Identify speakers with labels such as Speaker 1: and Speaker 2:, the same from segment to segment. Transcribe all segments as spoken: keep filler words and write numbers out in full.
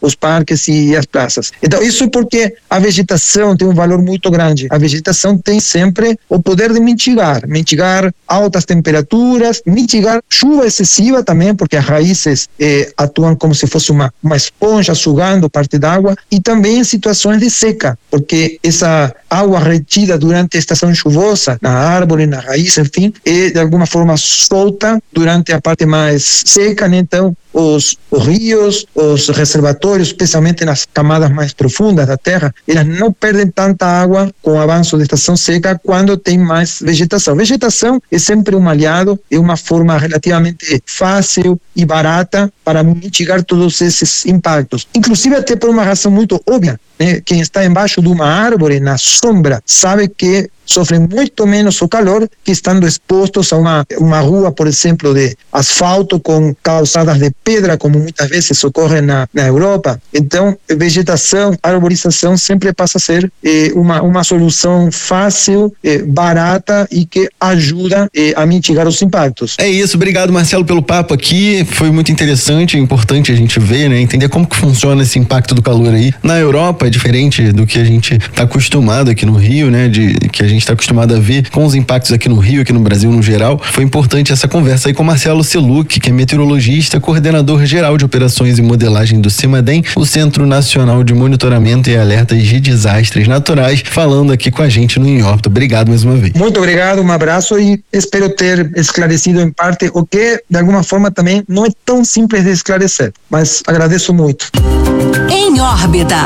Speaker 1: os parques e as praças. Então, isso porque a vegetação tem um valor muito grande. A vegetação tem sempre o poder de mitigar, mitigar altas temperaturas, mitigar chuva excessiva também, porque as raízes eh, atuam como se fosse uma, uma esponja sugando parte d'água, e também em situações de seca, porque essa água retida durante a estação chuvosa, na árvore, na raiz, enfim, é de alguma forma solta durante a parte mais seca, né? Então os, os rios, os reservatórios, especialmente nas camadas mais profundas da terra, elas não perdem tanta água com o avanço da estação seca quando tem mais vegetação. Vegetação é sempre um aliado, é uma forma relativamente fácil e barata para mitigar todos esses impactos, inclusive até por uma razão muito óbvia, né? Quem está embaixo de uma árvore, na sombra, sabe que sofrem muito menos o calor que estando expostos a uma, uma rua, por exemplo, de asfalto com calçadas de pedra, como muitas vezes ocorre na, na Europa. Então, vegetação, arborização sempre passa a ser eh, uma, uma solução fácil, eh, barata e que ajuda eh, a mitigar os impactos.
Speaker 2: É isso, obrigado, Marcelo, pelo papo aqui, foi muito interessante, é importante a gente ver, né, entender como que funciona esse impacto do calor aí. Na Europa é diferente do que a gente está acostumado aqui no Rio, né, de que a gente está acostumado a ver com os impactos aqui no Rio, aqui no Brasil no geral. Foi importante essa conversa aí com Marcelo Seluc, que é meteorologista, coordenador geral de operações e modelagem do CEMADEM, o Centro Nacional de Monitoramento e Alertas de Desastres Naturais, falando aqui com a gente no Em Órbita. Obrigado mais uma vez.
Speaker 1: Muito obrigado, um abraço e espero ter esclarecido em parte o que, de alguma forma, também não é tão simples de esclarecer, mas agradeço muito.
Speaker 3: Em Órbita.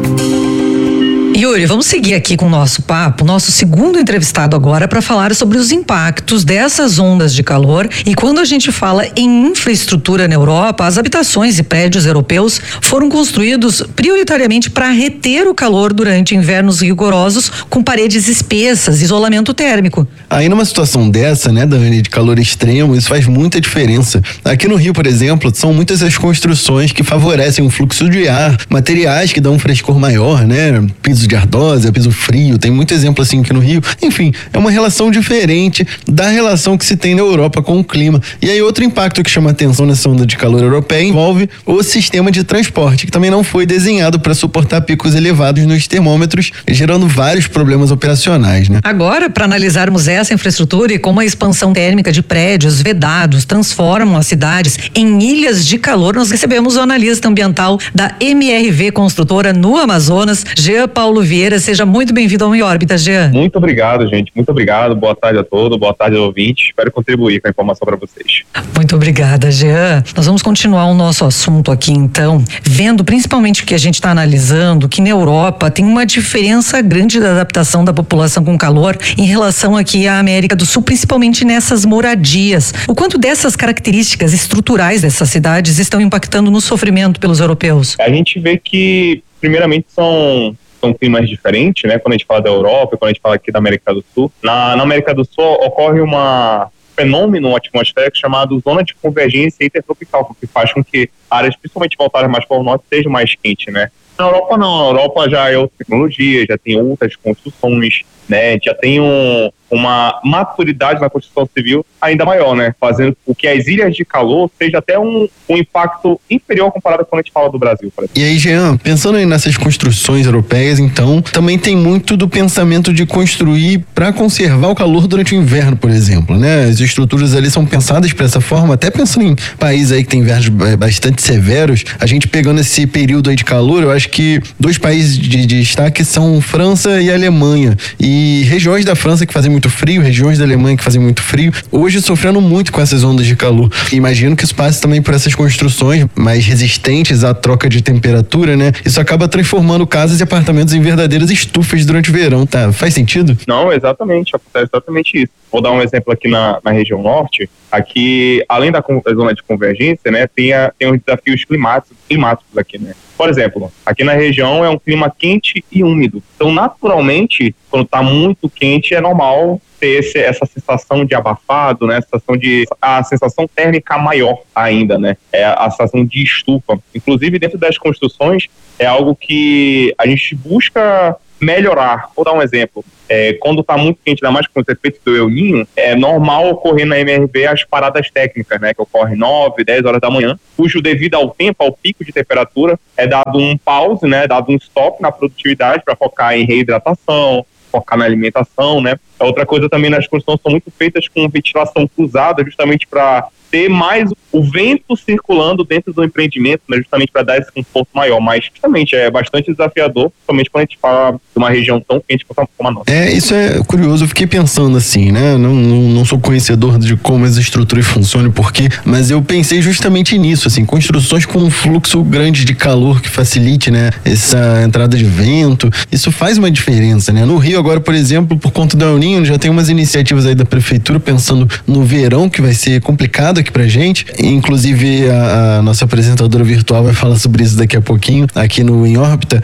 Speaker 3: Yuri, vamos seguir aqui com o nosso papo, nosso segundo entrevistado agora para falar sobre os impactos dessas ondas de calor. E quando a gente fala em infraestrutura na Europa, as habitações e prédios europeus foram construídos prioritariamente para reter o calor durante invernos rigorosos, com paredes espessas, isolamento térmico.
Speaker 2: Aí numa situação dessa, né, Dani, de calor extremo, isso faz muita diferença. Aqui no Rio, por exemplo, são muitas as construções que favorecem o fluxo de ar, materiais que dão um frescor maior, né, piso de ardósia, piso frio, tem muito exemplo assim aqui no Rio. Enfim, é uma relação diferente da relação que se tem na Europa com o clima. E aí outro impacto que chama atenção nessa onda de calor europeia envolve o sistema de transporte, que também não foi desenhado para suportar picos elevados nos termômetros, gerando vários problemas operacionais, né?
Speaker 3: Agora, para analisarmos essa infraestrutura e como a expansão térmica de prédios vedados transformam as cidades em ilhas de calor, nós recebemos o analista ambiental da M R V Construtora no Amazonas, Jean Paulo Vieira. Seja muito bem-vindo ao Em Órbita, Jean.
Speaker 4: Muito obrigado, gente. Muito obrigado. Boa tarde a todos. Boa tarde aos ouvintes. Espero contribuir com a informação para vocês.
Speaker 3: Muito obrigada, Jean. Nós vamos continuar o nosso assunto aqui, então, vendo principalmente o que a gente está analisando, que na Europa tem uma diferença grande da adaptação da população com calor em relação aqui à América do Sul, principalmente nessas moradias. O quanto dessas características estruturais dessas cidades estão impactando no sofrimento pelos europeus?
Speaker 4: A gente vê que, primeiramente, são... são climas diferentes, né? Quando a gente fala da Europa, quando a gente fala aqui da América do Sul. Na, na América do Sul ocorre uma fenômeno atmosférico chamado zona de convergência intertropical, que faz com que áreas, principalmente voltadas mais para o norte, sejam mais quentes, né? Na Europa não, na Europa já é outra tecnologia, já tem outras construções, né? Já tem um, uma maturidade na construção civil ainda maior, né? Fazendo com que as ilhas de calor seja até um, um impacto inferior comparado quando a gente fala do Brasil.
Speaker 2: E aí, Jean, pensando aí nessas construções europeias, então, também tem muito do pensamento de construir para conservar o calor durante o inverno, por exemplo, né? As estruturas ali são pensadas para essa forma, até pensando em países aí que tem invernos bastante severos, a gente pegando esse período aí de calor, eu acho que dois países de, de destaque são França e Alemanha. E regiões da França que fazem muito frio, regiões da Alemanha que fazem muito frio, hoje sofrendo muito com essas ondas de calor. Imagino que isso passe também por essas construções mais resistentes à troca de temperatura, né? Isso acaba transformando casas e apartamentos em verdadeiras estufas durante o verão, tá? Faz sentido?
Speaker 4: Não, exatamente, acontece exatamente isso. Vou dar um exemplo aqui na, na região norte. Aqui, além da, da zona de convergência, né, tem, a, tem os desafios climáticos, climáticos aqui, né? Por exemplo, aqui na região é um clima quente e úmido. Então, naturalmente, quando está muito quente, é normal ter esse, essa sensação de abafado, né? A sensação de a sensação térmica maior ainda, né? É a sensação de estufa. Inclusive, dentro das construções, é algo que a gente busca melhorar. Vou dar um exemplo. É, quando está muito quente, ainda mais com os efeitos do El Niño, é normal ocorrer na M R V as paradas técnicas, né, que ocorrem nove, dez horas da manhã, cujo devido ao tempo, ao pico de temperatura, é dado um pause, né, dado um stop na produtividade para focar em reidratação, focar na alimentação, né. Outra coisa também, nas construções são muito feitas com ventilação cruzada, justamente para ter mais o vento circulando dentro do empreendimento, né, justamente para dar esse conforto maior, mas justamente é bastante desafiador, principalmente quando a gente fala de uma região tão quente como a nossa.
Speaker 2: É, isso é curioso, eu fiquei pensando assim, né, não, não, não sou conhecedor de como as estruturas funcionam e por quê, mas eu pensei justamente nisso, assim, construções com um fluxo grande de calor que facilite, né, essa entrada de vento, isso faz uma diferença, né, no Rio agora, por exemplo, por conta do El Niño, já tem umas iniciativas aí da prefeitura pensando no verão, que vai ser complicado aqui pra gente, inclusive a, a nossa apresentadora virtual vai falar sobre isso daqui a pouquinho, aqui no Em Órbita,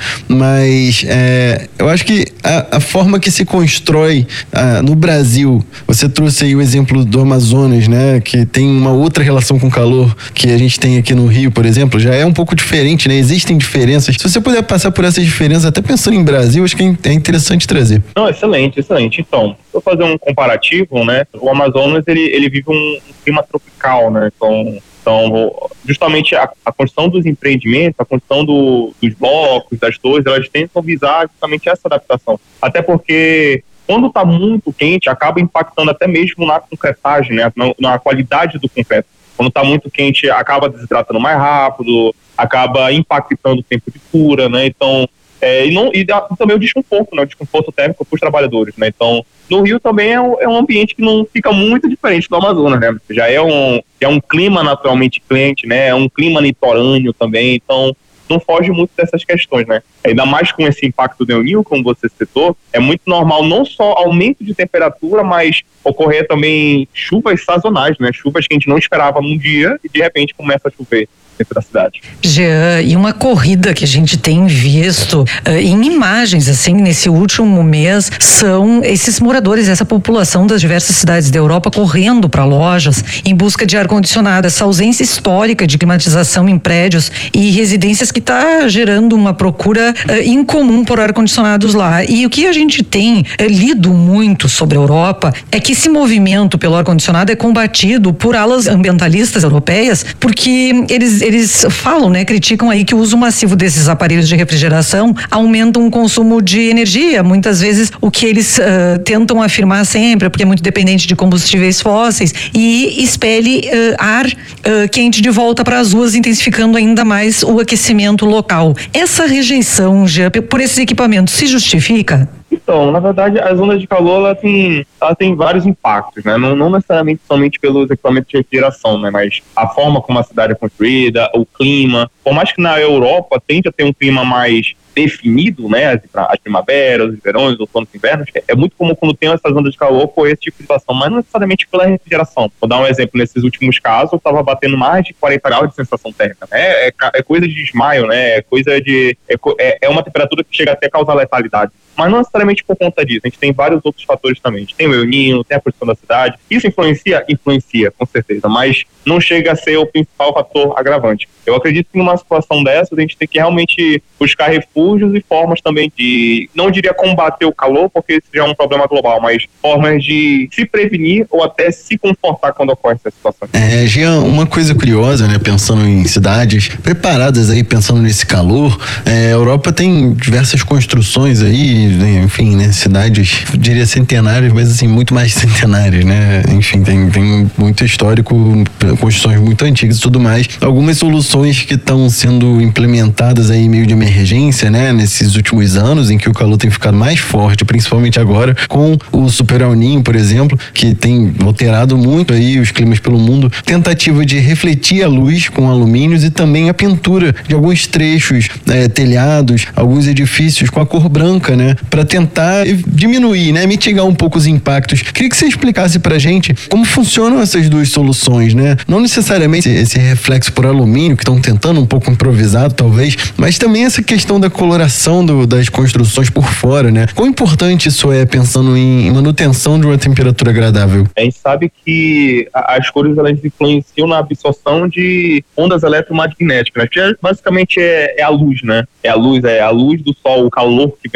Speaker 2: mas é, eu acho que a, a forma que se constrói a, no Brasil, você trouxe aí o exemplo do Amazonas, né, que tem uma outra relação com o calor que a gente tem aqui no Rio, por exemplo, já é um pouco diferente, né, existem diferenças. Se você puder passar por essas diferenças, até pensando em Brasil, acho que é interessante trazer.
Speaker 4: Não, excelente, excelente. Então, vou fazer um comparativo, né, o Amazonas, ele, ele vive um, um clima tropical, né, então... Então, justamente a, a construção dos empreendimentos, a construção do, dos blocos, das torres, elas tentam visar justamente essa adaptação. Até porque, quando está muito quente, acaba impactando até mesmo na concretagem, né, na, na qualidade do concreto. Quando está muito quente, acaba desidratando mais rápido, acaba impactando o tempo de cura, né, então... É, e, não, e dá, também o desconforto, né, o desconforto térmico para os trabalhadores, né, então no Rio também é um, é um ambiente que não fica muito diferente do Amazonas, né, já é um, é um clima naturalmente quente, né, é um clima litorâneo também, então não foge muito dessas questões, né, ainda mais com esse impacto do El Niño, como você citou, é muito normal não só aumento de temperatura, mas ocorrer também chuvas sazonais, né, chuvas que a gente não esperava num dia e de repente começa a chover da cidade.
Speaker 3: Jean, e uma corrida que a gente tem visto uh, em imagens, assim, nesse último mês, são esses moradores, essa população das diversas cidades da Europa correndo para lojas em busca de ar-condicionado, essa ausência histórica de climatização em prédios e residências que está gerando uma procura uh, incomum por ar-condicionados lá. E o que a gente tem uh, lido muito sobre a Europa é que esse movimento pelo ar-condicionado é combatido por alas ambientalistas europeias, porque eles Eles falam, né, criticam aí que o uso massivo desses aparelhos de refrigeração aumenta o consumo de energia. Muitas vezes o que eles uh, tentam afirmar sempre, porque é muito dependente de combustíveis fósseis, e expele uh, ar uh, quente de volta para as ruas, intensificando ainda mais o aquecimento local. Essa rejeição, Jean, por esses equipamentos se justifica?
Speaker 4: Então, na verdade, as ondas de calor, ela tem, ela tem vários impactos, né? Não, não necessariamente somente pelos equipamentos de refrigeração, né? Mas a forma como a cidade é construída, o clima. Por mais que na Europa tende a ter um clima mais definido, né? As, as primaveras, os verões, os outonos e invernos, é muito comum quando tem essas ondas de calor ocorrer esse tipo de situação, mas não necessariamente pela refrigeração. Vou dar um exemplo, nesses últimos casos, eu estava batendo mais de quarenta graus de sensação térmica, né? É, é coisa de desmaio, né? É coisa de... É, é uma temperatura que chega até a causar letalidade. Mas não necessariamente por conta disso, a gente tem vários outros fatores também. A gente tem o El Niño, tem a posição da cidade. Isso influencia? Influencia, com certeza, mas não chega a ser o principal fator agravante. Eu acredito que numa situação dessa, a gente tem que realmente buscar refúgios e formas também de, não diria combater o calor, porque isso já é um problema global, mas formas de se prevenir ou até se confortar quando ocorre essa situação.
Speaker 2: É, Jean, uma coisa curiosa, né, pensando em cidades preparadas aí, pensando nesse calor, é, a Europa tem diversas construções aí, enfim, né, cidades, eu diria centenárias, mas assim, muito mais centenárias, né, enfim, tem, tem muito histórico, construções muito antigas e tudo mais. Algumas soluções que estão sendo implementadas aí meio de emergência, né, nesses últimos anos, em que o calor tem ficado mais forte, principalmente agora, com o Super El Niño, por exemplo, que tem alterado muito aí os climas pelo mundo, tentativa de refletir a luz com alumínios e também a pintura de alguns trechos, é, telhados, alguns edifícios com a cor branca, né, para tentar diminuir, né, mitigar um pouco os impactos. Queria que você explicasse pra gente como funcionam essas duas soluções, né? Não necessariamente esse reflexo por alumínio, que estão tentando um pouco improvisado, talvez, mas também essa questão da coloração do, das construções por fora, né? Quão importante isso é, pensando em manutenção de uma temperatura agradável?
Speaker 4: A gente sabe que as cores, elas influenciam na absorção de ondas eletromagnéticas, que basicamente é, é a luz, né? É a luz, é a luz do sol, o calor que vem do sol.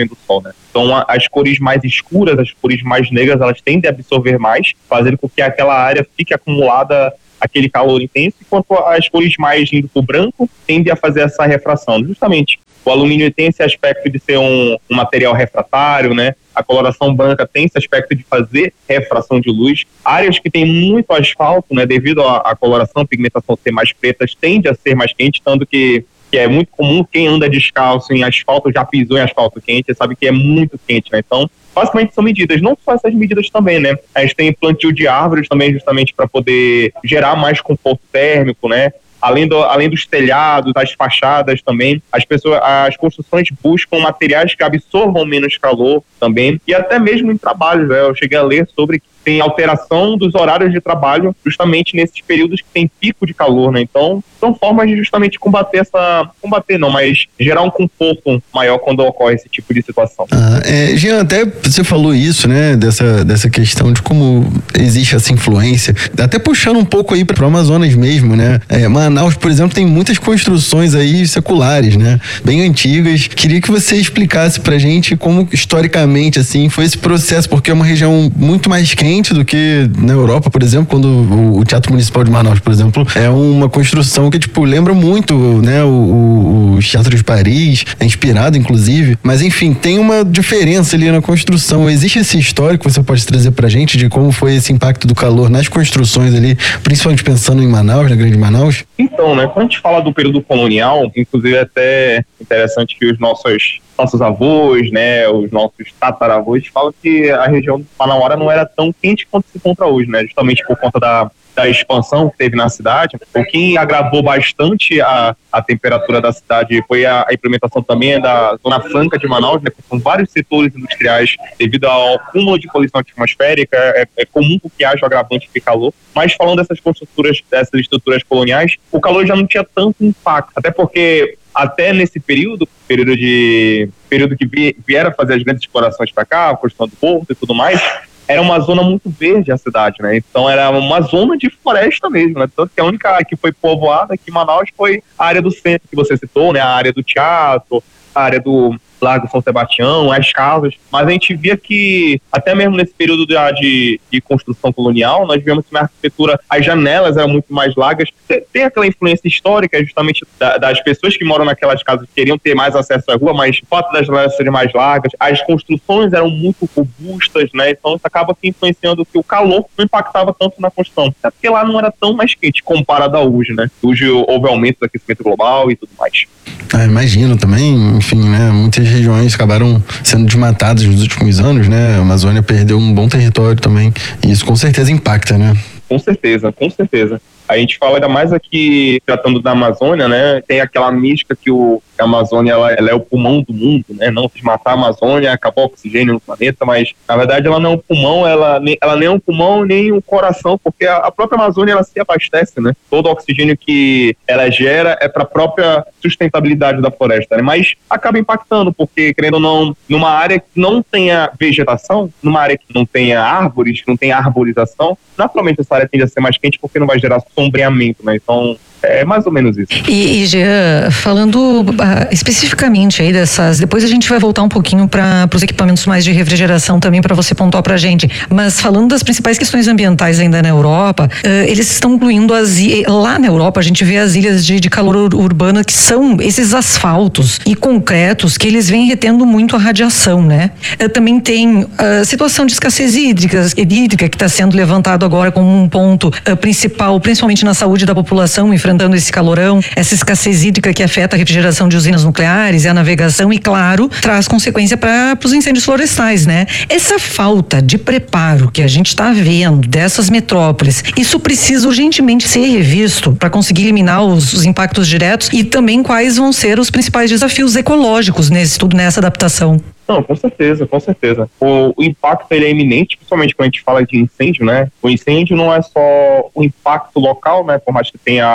Speaker 4: né? Então a, as cores mais escuras, as cores mais negras, elas tendem a absorver mais, fazendo com que aquela área fique acumulada aquele calor intenso, enquanto as cores mais indo para o branco tendem a fazer essa refração. Justamente, o alumínio tem esse aspecto de ser um, um material refratário, né? A coloração branca tem esse aspecto de fazer refração de luz. Áreas que tem muito asfalto, né? Devido à coloração, a pigmentação ser mais pretas, tende a ser mais quente, tanto que, que é muito comum quem anda descalço em asfalto, já pisou em asfalto quente, sabe que é muito quente, né? Então, basicamente são medidas, não só essas medidas também, né? A gente tem plantio de árvores também, justamente para poder gerar mais conforto térmico, né? Além, do, além dos telhados, das fachadas também, as pessoas, as construções buscam materiais que absorvam menos calor também, e até mesmo em trabalho, né? Eu cheguei a ler sobre que tem alteração dos horários de trabalho justamente nesses períodos que tem pico de calor, né? Então, são formas de justamente combater essa... Combater não, mas gerar um conforto maior quando ocorre esse tipo de situação.
Speaker 2: Ah, é, Jean, até você falou isso, né? Dessa, dessa questão de como existe essa influência. Até puxando um pouco aí para o Amazonas mesmo, né? É, Manaus, por exemplo, tem muitas construções aí seculares, né? Bem antigas. Queria que você explicasse pra gente como, historicamente, assim, foi esse processo, porque é uma região muito mais quente do que na Europa, por exemplo, quando o, o Teatro Municipal de Manaus, por exemplo, é uma construção que, tipo, lembra muito, né, o, o, o Teatro de Paris, é inspirado, inclusive, mas, enfim, tem uma diferença ali na construção. Existe esse histórico que você pode trazer pra gente de como foi esse impacto do calor nas construções ali, principalmente pensando em Manaus, na Grande Manaus?
Speaker 4: Então, né, quando a gente fala do período colonial, inclusive é até interessante que os nossos nossos avós, né, os nossos tataravós falam que a região do Manauara não era tão quente quanto se encontra hoje, né, justamente por conta da, da expansão que teve na cidade. O que agravou bastante a, a temperatura da cidade foi a, a implementação também da Zona Franca de Manaus, né, com vários setores industriais devido ao acúmulo de poluição atmosférica. É, é comum que haja o agravante de calor, mas falando dessas construturas, dessas estruturas coloniais, o calor já não tinha tanto impacto, até porque até nesse período, período de período que vieram fazer as grandes explorações para cá, a construção do porto e tudo mais, era uma zona muito verde a cidade, né? Então era uma zona de floresta mesmo, né? Tanto que a única que foi povoada aqui em Manaus foi a área do centro que você citou, né? A área do teatro, a área do Largo São Sebastião, as casas, mas a gente via que até mesmo nesse período de, de, de construção colonial, nós vemos que na arquitetura as janelas eram muito mais largas. Tem aquela influência histórica justamente da, das pessoas que moram naquelas casas que queriam ter mais acesso à rua, mas o fato das janelas serem mais largas, as construções eram muito robustas, né? Então isso acaba que influenciando que o calor não impactava tanto na construção, até porque lá não era tão mais quente comparado a hoje, né? Hoje houve aumento do aquecimento global e tudo mais.
Speaker 2: Ah, imagino também, enfim, né? Muitas regiões acabaram sendo desmatadas nos últimos anos, né? A Amazônia perdeu um bom território também, e isso com certeza impacta, né?
Speaker 4: Com certeza, com certeza. A gente fala ainda mais aqui, tratando da Amazônia, né? Tem aquela mística que o, a Amazônia ela, ela é o pulmão do mundo, né? Não desmatar a Amazônia, acabou o oxigênio no planeta, mas na verdade ela não é um pulmão, ela, ela nem é um pulmão nem um coração, porque a, a própria Amazônia ela se abastece, né? Todo o oxigênio que ela gera é para a própria sustentabilidade da floresta, né? Mas acaba impactando, porque querendo ou não, numa área que não tenha vegetação, numa área que não tenha árvores, que não tenha arborização, naturalmente essa área tende a ser mais quente porque não vai gerar sombreamento, né? Então é mais ou menos isso.
Speaker 3: E, e Jean, falando uh, especificamente aí dessas, depois a gente vai voltar um pouquinho para os equipamentos mais de refrigeração também para você pontuar pra gente, mas falando das principais questões ambientais ainda na Europa, uh, eles estão incluindo as, lá na Europa a gente vê as ilhas de, de calor ur- urbana que são esses asfaltos e concretos que eles vêm retendo muito a radiação, né? Uh, também tem a situação de escassez hídrica, hídrica que está sendo levantado agora como um ponto uh, principal, principalmente na saúde da população, enfrentando esse calorão, essa escassez hídrica que afeta a refrigeração de usinas nucleares e a navegação e, claro, traz consequência para os incêndios florestais, né? Essa falta de preparo que a gente está vendo dessas metrópoles, isso precisa urgentemente ser revisto para conseguir eliminar os, os impactos diretos e também quais vão ser os principais desafios ecológicos nesse tudo, nessa adaptação.
Speaker 4: Não, com certeza, com certeza. O, o impacto ele é iminente, principalmente quando a gente fala de incêndio, né? O incêndio não é só o impacto local, né? Por mais que tenha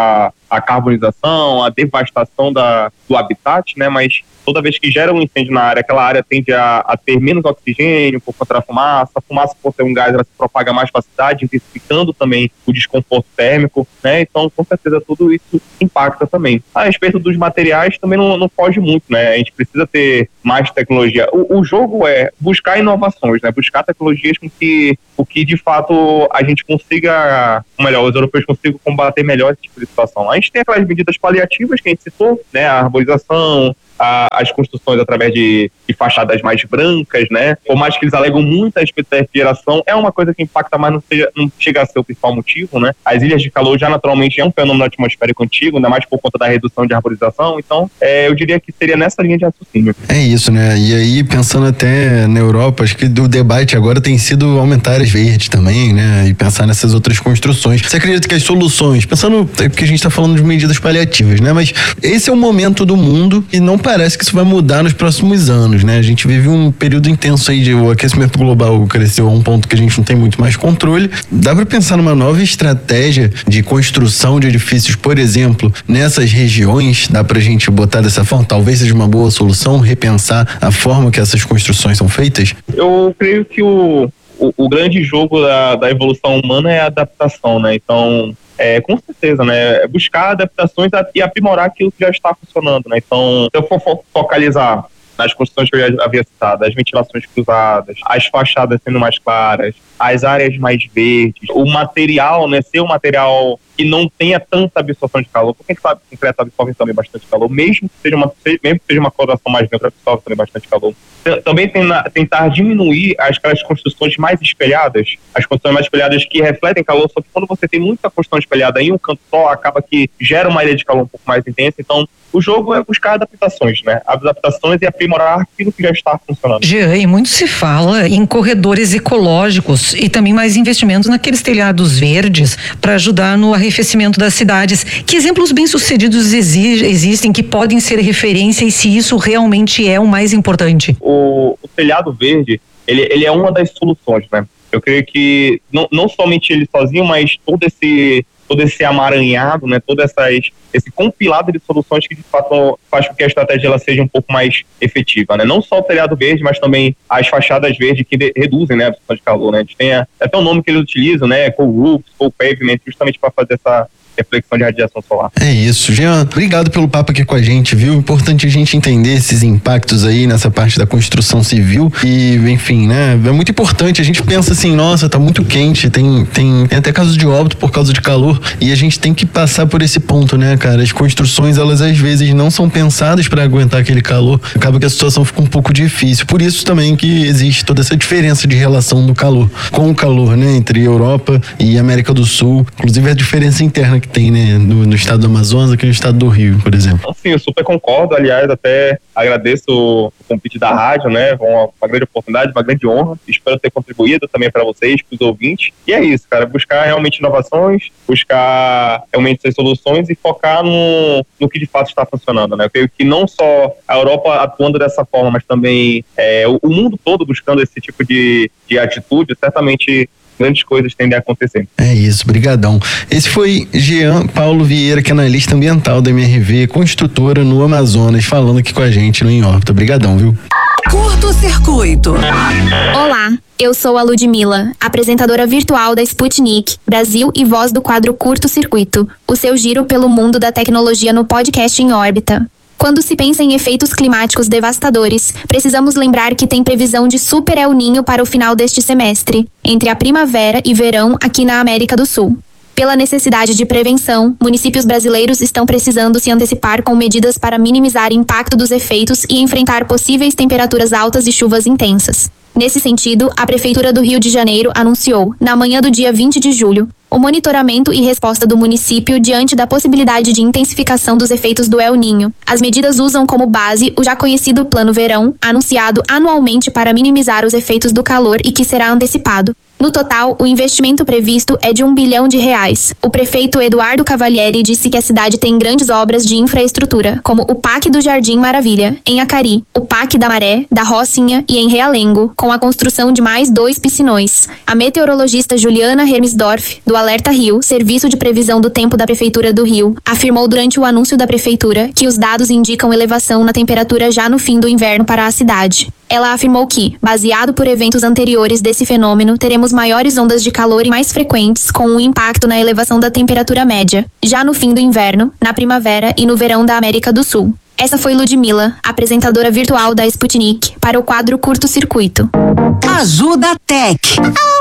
Speaker 4: a carbonização, a devastação da, do habitat, né? Mas toda vez que gera um incêndio na área, aquela área tende a, a ter menos oxigênio por conta da fumaça. A fumaça, por ser um gás, ela se propaga mais facilidade, intensificando também o desconforto térmico, né? Então, com certeza, tudo isso impacta também. A respeito dos materiais, também não, não foge muito, né? A gente precisa ter mais tecnologia. O, o jogo é buscar inovações, né? Buscar tecnologias com que, o que, de fato, a gente consiga, ou melhor, os europeus consigam combater melhor esse tipo de situação. A gente tem aquelas medidas paliativas que a gente citou, né? A arborização, a, as construções através de, de fachadas mais brancas, né? Por mais que eles alegam muito a respeito da refrigeração, é uma coisa que impacta, mas não, seja, não chega a ser o principal motivo, né? As ilhas de calor já naturalmente é um fenômeno atmosférico antigo, ainda mais por conta da redução de arborização, então é, eu diria que seria nessa linha de raciocínio.
Speaker 2: É isso, né? E aí, pensando até na Europa, acho que o debate agora tem sido aumentar áreas verdes também, né? E pensar nessas outras construções. Você acredita que as soluções, pensando, é porque a gente está falando de medidas paliativas, né? Mas esse é o momento do mundo e não parece que isso vai mudar nos próximos anos, né? A gente vive um período intenso aí de o aquecimento global cresceu a um ponto que a gente não tem muito mais controle. Dá para pensar numa nova estratégia de construção de edifícios, por exemplo, nessas regiões? Dá pra gente botar dessa forma? Talvez seja uma boa solução repensar a forma que essas construções são feitas?
Speaker 4: Eu creio que o, o, o grande jogo da, da evolução humana é a adaptação, né? Então, É, com certeza, né? Buscar adaptações e aprimorar aquilo que já está funcionando, né? Então, se eu for focalizar nas construções que eu já havia citado, as ventilações cruzadas, as fachadas sendo mais claras, as áreas mais verdes, o material, né? Ser um material que não tenha tanta absorção de calor, porque a gente sabe que o concreto absorve também bastante calor, mesmo que seja uma, mesmo que seja uma coloração mais neutra, absorve também bastante calor. Também tem na, tentar diminuir as, aquelas construções mais espelhadas, as construções mais espelhadas que refletem calor, só que quando você tem muita construção espelhada em um canto só, acaba que gera uma ilha de calor um pouco mais intensa. Então, o jogo é buscar adaptações, né? Adaptações e aprimorar aquilo que já está funcionando.
Speaker 3: Jean, e muito se fala em corredores ecológicos e também mais investimentos naqueles telhados verdes para ajudar no arrefecimento das cidades. Que exemplos bem-sucedidos exi- existem que podem ser referência e se isso realmente é o mais importante?
Speaker 4: O, o telhado verde, ele, ele é uma das soluções, né? Eu creio que não, não somente ele sozinho, mas todo esse, todo esse amaranhado, né? Todo essas, esse compilado de soluções que de fato faz com que a estratégia ela seja um pouco mais efetiva, né? Não só o telhado verde, mas também as fachadas verdes que de, reduzem, né, a absorção de calor, né? A gente tem a, até o nome que eles utilizam, né? Co-roofs, co-pavement, justamente para fazer essa reflexão de radiação solar.
Speaker 2: É isso, Jean, obrigado pelo papo aqui com a gente, viu? Importante a gente entender esses impactos aí nessa parte da construção civil e, enfim, né? É muito importante, a gente pensa assim, nossa, tá muito quente, tem, tem, tem até casos de óbito por causa de calor e a gente tem que passar por esse ponto, né, cara? As construções, elas às vezes não são pensadas para aguentar aquele calor, acaba que a situação fica um pouco difícil, por isso também que existe toda essa diferença de relação do calor com o calor, né, entre Europa e América do Sul, inclusive a diferença interna que tem, né, no, no estado do Amazonas, aqui no estado do Rio, por exemplo.
Speaker 4: Sim, eu super concordo, aliás, até agradeço o convite da rádio, né, uma, uma grande oportunidade, uma grande honra, espero ter contribuído também para vocês, para os ouvintes, e é isso, cara, buscar realmente inovações, buscar realmente essas soluções e focar no, no que de fato está funcionando, né, eu creio que não só a Europa atuando dessa forma, mas também é, o, o mundo todo buscando esse tipo de, de atitude, certamente grandes coisas tendem a acontecer.
Speaker 2: É isso, brigadão. Esse foi Jean Paulo Vieira, que é analista ambiental da M R V, construtora no Amazonas, falando aqui com a gente no Em Órbita. Brigadão, viu?
Speaker 5: Curto Circuito.
Speaker 6: Olá, eu sou a Ludmilla, apresentadora virtual da Sputnik, Brasil e voz do quadro Curto Circuito, o seu giro pelo mundo da tecnologia no podcast Em Órbita. Quando se pensa em efeitos climáticos devastadores, precisamos lembrar que tem previsão de super El Niño para o final deste semestre, entre a primavera e verão aqui na América do Sul. Pela necessidade de prevenção, municípios brasileiros estão precisando se antecipar com medidas para minimizar o impacto dos efeitos e enfrentar possíveis temperaturas altas e chuvas intensas. Nesse sentido, a Prefeitura do Rio de Janeiro anunciou, na manhã do dia vinte de julho, o monitoramento e resposta do município diante da possibilidade de intensificação dos efeitos do El Niño. As medidas usam como base o já conhecido Plano Verão, anunciado anualmente para minimizar os efeitos do calor e que será antecipado. No total, o investimento previsto é de um bilhão de reais. O prefeito Eduardo Cavalieri disse que a cidade tem grandes obras de infraestrutura, como o Parque do Jardim Maravilha, em Acari, o Parque da Maré, da Rocinha e em Realengo, com a construção de mais dois piscinões. A meteorologista Juliana Hermsdorf, do Alerta Rio, Serviço de Previsão do Tempo da Prefeitura do Rio, afirmou durante o anúncio da prefeitura que os dados indicam elevação na temperatura já no fim do inverno para a cidade. Ela afirmou que, baseado por eventos anteriores desse fenômeno, teremos maiores ondas de calor e mais frequentes, com um impacto na elevação da temperatura média, já no fim do inverno, na primavera e no verão da América do Sul. Essa foi Ludmila, apresentadora virtual da Sputnik, para o quadro Curto Circuito.
Speaker 5: Ajuda Tech.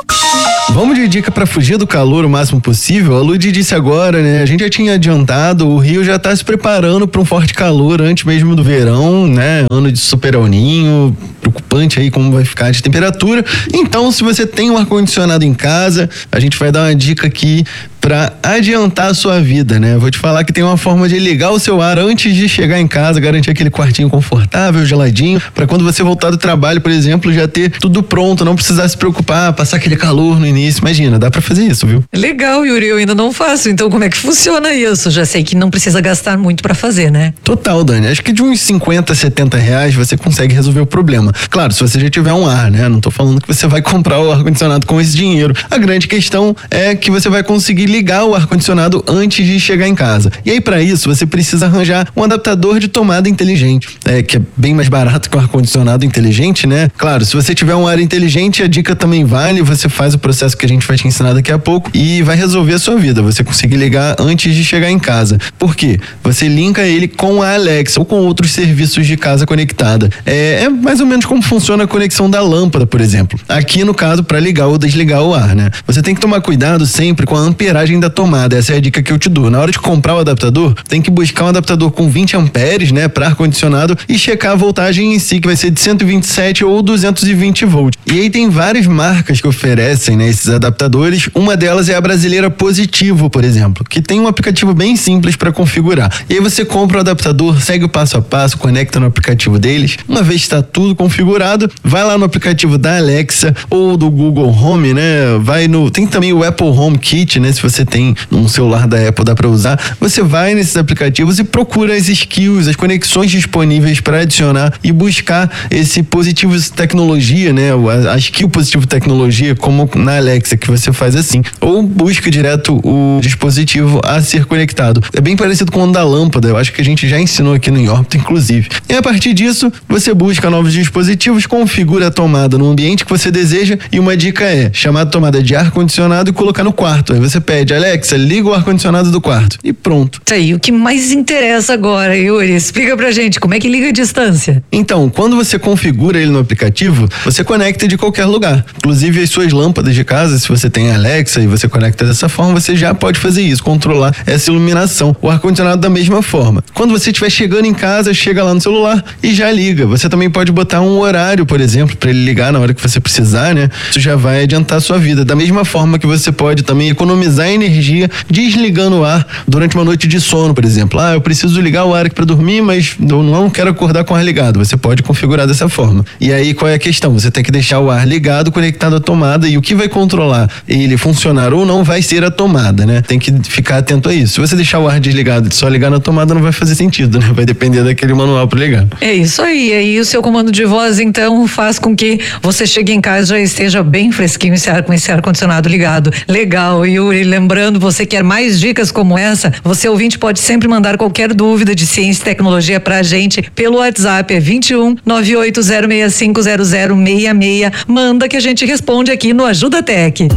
Speaker 2: Vamos de dica para fugir do calor o máximo possível? A Lud disse agora, né? A gente já tinha adiantado, o Rio já está se preparando para um forte calor antes mesmo do verão, né? Ano de super El Ninho, preocupante aí como vai ficar de temperatura. Então, se você tem um ar-condicionado em casa, a gente vai dar uma dica aqui para adiantar a sua vida, né? Vou te falar que tem uma forma de ligar o seu ar antes de chegar em casa, garantir aquele quartinho confortável, geladinho, para quando você voltar do trabalho, por exemplo, já ter tudo pronto, não precisar se preocupar, passar aquele calor no início. Imagina, dá para fazer isso, viu?
Speaker 3: Legal, Yuri, eu ainda não faço, então como é que funciona isso? Já sei que não precisa gastar muito para fazer, né?
Speaker 2: Total, Dani, acho que de uns cinquenta, setenta reais você consegue resolver o problema. Claro, se você já tiver um ar, né? Não tô falando que você vai comprar o ar-condicionado com esse dinheiro. A grande questão é que você vai conseguir ligar o ar-condicionado antes de chegar em casa. E aí, para isso, você precisa arranjar um adaptador de tomada inteligente, é, que é bem mais barato que o ar-condicionado inteligente, né? Claro, se você tiver um ar inteligente, a dica também vale, você faz o processo que a gente vai te ensinar daqui a pouco e vai resolver a sua vida, você conseguir ligar antes de chegar em casa. Por quê? Você linka ele com a Alexa ou com outros serviços de casa conectada. É, é mais ou menos como funciona a conexão da lâmpada, por exemplo. Aqui, no caso, para ligar ou desligar o ar, né? Você tem que tomar cuidado sempre com a amperagem da tomada, essa é a dica que eu te dou. Na hora de comprar o adaptador, tem que buscar um adaptador com vinte amperes, né, para ar-condicionado e checar a voltagem em si, que vai ser de cento e vinte e sete ou duzentos e vinte volts. E aí tem várias marcas que oferecem, né, esses adaptadores. Uma delas é a Brasileira Positivo, por exemplo, que tem um aplicativo bem simples para configurar. E aí você compra o adaptador, segue o passo a passo, conecta no aplicativo deles. Uma vez está tudo configurado, vai lá no aplicativo da Alexa ou do Google Home, né? Vai no, tem também o Apple Home Kit, né? Se você tem um celular da Apple, dá para usar. Você vai nesses aplicativos e procura as skills, as conexões disponíveis para adicionar e buscar esse Positivo Tecnologia, né? A, a skill Positivo Tecnologia, como na Alexa, que você faz assim. Ou busca direto o dispositivo a ser conectado. É bem parecido com o da lâmpada, eu acho que a gente já ensinou aqui no Inórbita, inclusive. E a partir disso, você busca novos dispositivos, configura a tomada no ambiente que você deseja e uma dica é chamar a tomada de ar-condicionado e colocar no quarto. Aí você pede, Alexa, liga o ar-condicionado do quarto. E pronto.
Speaker 3: Isso aí, o que mais interessa agora, Yuri, explica pra gente, como é que liga a distância?
Speaker 2: Então, quando você configura ele no aplicativo, você conecta de qualquer lugar. Inclusive as suas lâmpadas de casa, se você tem Alexa e você conecta dessa forma, você já pode fazer isso, controlar essa iluminação. O ar-condicionado da mesma forma. Quando você estiver chegando em casa, chega lá no celular e já liga. Você também pode botar um horário, por exemplo, para ele ligar na hora que você precisar, né? Isso já vai adiantar a sua vida. Da mesma forma que você pode também economizar energia desligando o ar durante uma noite de sono, por exemplo. Ah, eu preciso ligar o ar aqui para dormir, mas eu não quero acordar com o ar ligado. Você pode configurar dessa forma. E aí, qual é a questão? Você tem que deixar o ar ligado, conectado à tomada, e o que vai controlar ele funcionar ou não vai ser a tomada, né? Tem que ficar atento a isso. Se você deixar o ar desligado e só ligar na tomada, não vai fazer sentido, né? Vai depender daquele manual para ligar.
Speaker 3: É isso aí. E aí o seu comando de voz, então, faz com que você chegue em casa e já esteja bem fresquinho esse ar, com esse ar-condicionado ligado. Legal, Yuri. Lembrando, você quer mais dicas como essa? Você, ouvinte, pode sempre mandar qualquer dúvida de ciência e tecnologia pra gente pelo WhatsApp, é vinte e um, nove oito zero seis cinco zero zero seis seis. Manda que a gente responde aqui no Ajuda Tech.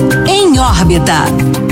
Speaker 5: Em órbita.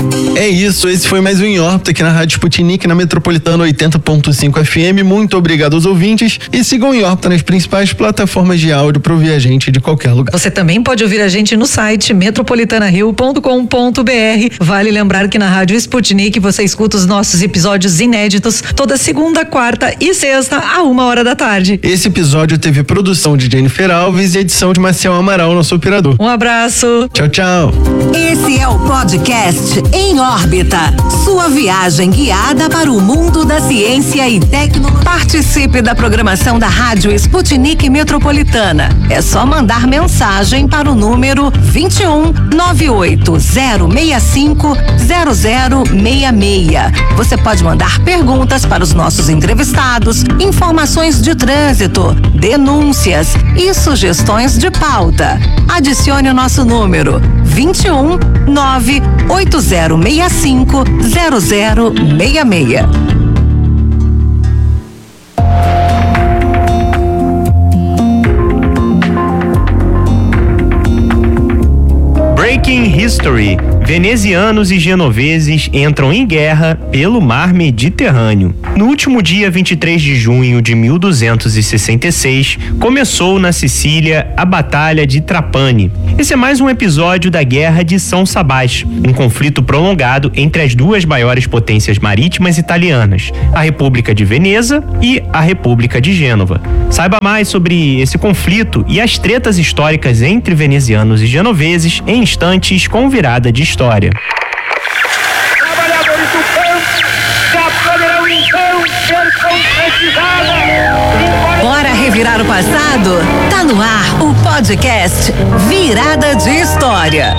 Speaker 2: É isso, esse foi mais um Em Órbita aqui na Rádio Sputnik, na Metropolitana oitenta ponto cinco F M. Muito obrigado aos ouvintes e sigam Em Órbita nas principais plataformas de áudio para ouvir a gente de qualquer lugar.
Speaker 3: Você também pode ouvir a gente no site metropolitana rio ponto com ponto b r. Vale lembrar que na Rádio Sputnik você escuta os nossos episódios inéditos toda segunda, quarta e sexta a uma hora da tarde.
Speaker 2: Esse episódio teve produção de Jennifer Alves e edição de Marcel Amaral, nosso operador.
Speaker 3: Um abraço.
Speaker 2: Tchau, tchau.
Speaker 5: Esse é o podcast Em Em Órbita, sua viagem guiada para o mundo da ciência e tecnologia. Participe da programação da Rádio Sputnik Metropolitana. É só mandar mensagem para o número vinte e um, nove oito zero seis cinco, zero zero seis seis. Você pode mandar perguntas para os nossos entrevistados, informações de trânsito, denúncias e sugestões de pauta. Adicione o nosso número vinte e um, nove oito zero seis cinco, zero zero seis seis.
Speaker 7: Breaking History. Venezianos e genoveses entram em guerra pelo mar Mediterrâneo. No último dia vinte e três de junho de mil duzentos e sessenta e seis, começou na Sicília a Batalha de Trapani. Esse é mais um episódio da Guerra de São Sabás, um conflito prolongado entre as duas maiores potências marítimas italianas, a República de Veneza e a República de Gênova. Saiba mais sobre esse conflito e as tretas históricas entre venezianos e genoveses em instantes com virada de história.
Speaker 8: Trabalhadores do campo já poderão então ser concretizados.
Speaker 5: Bora revirar o passado? Tá no ar o podcast Virada de História.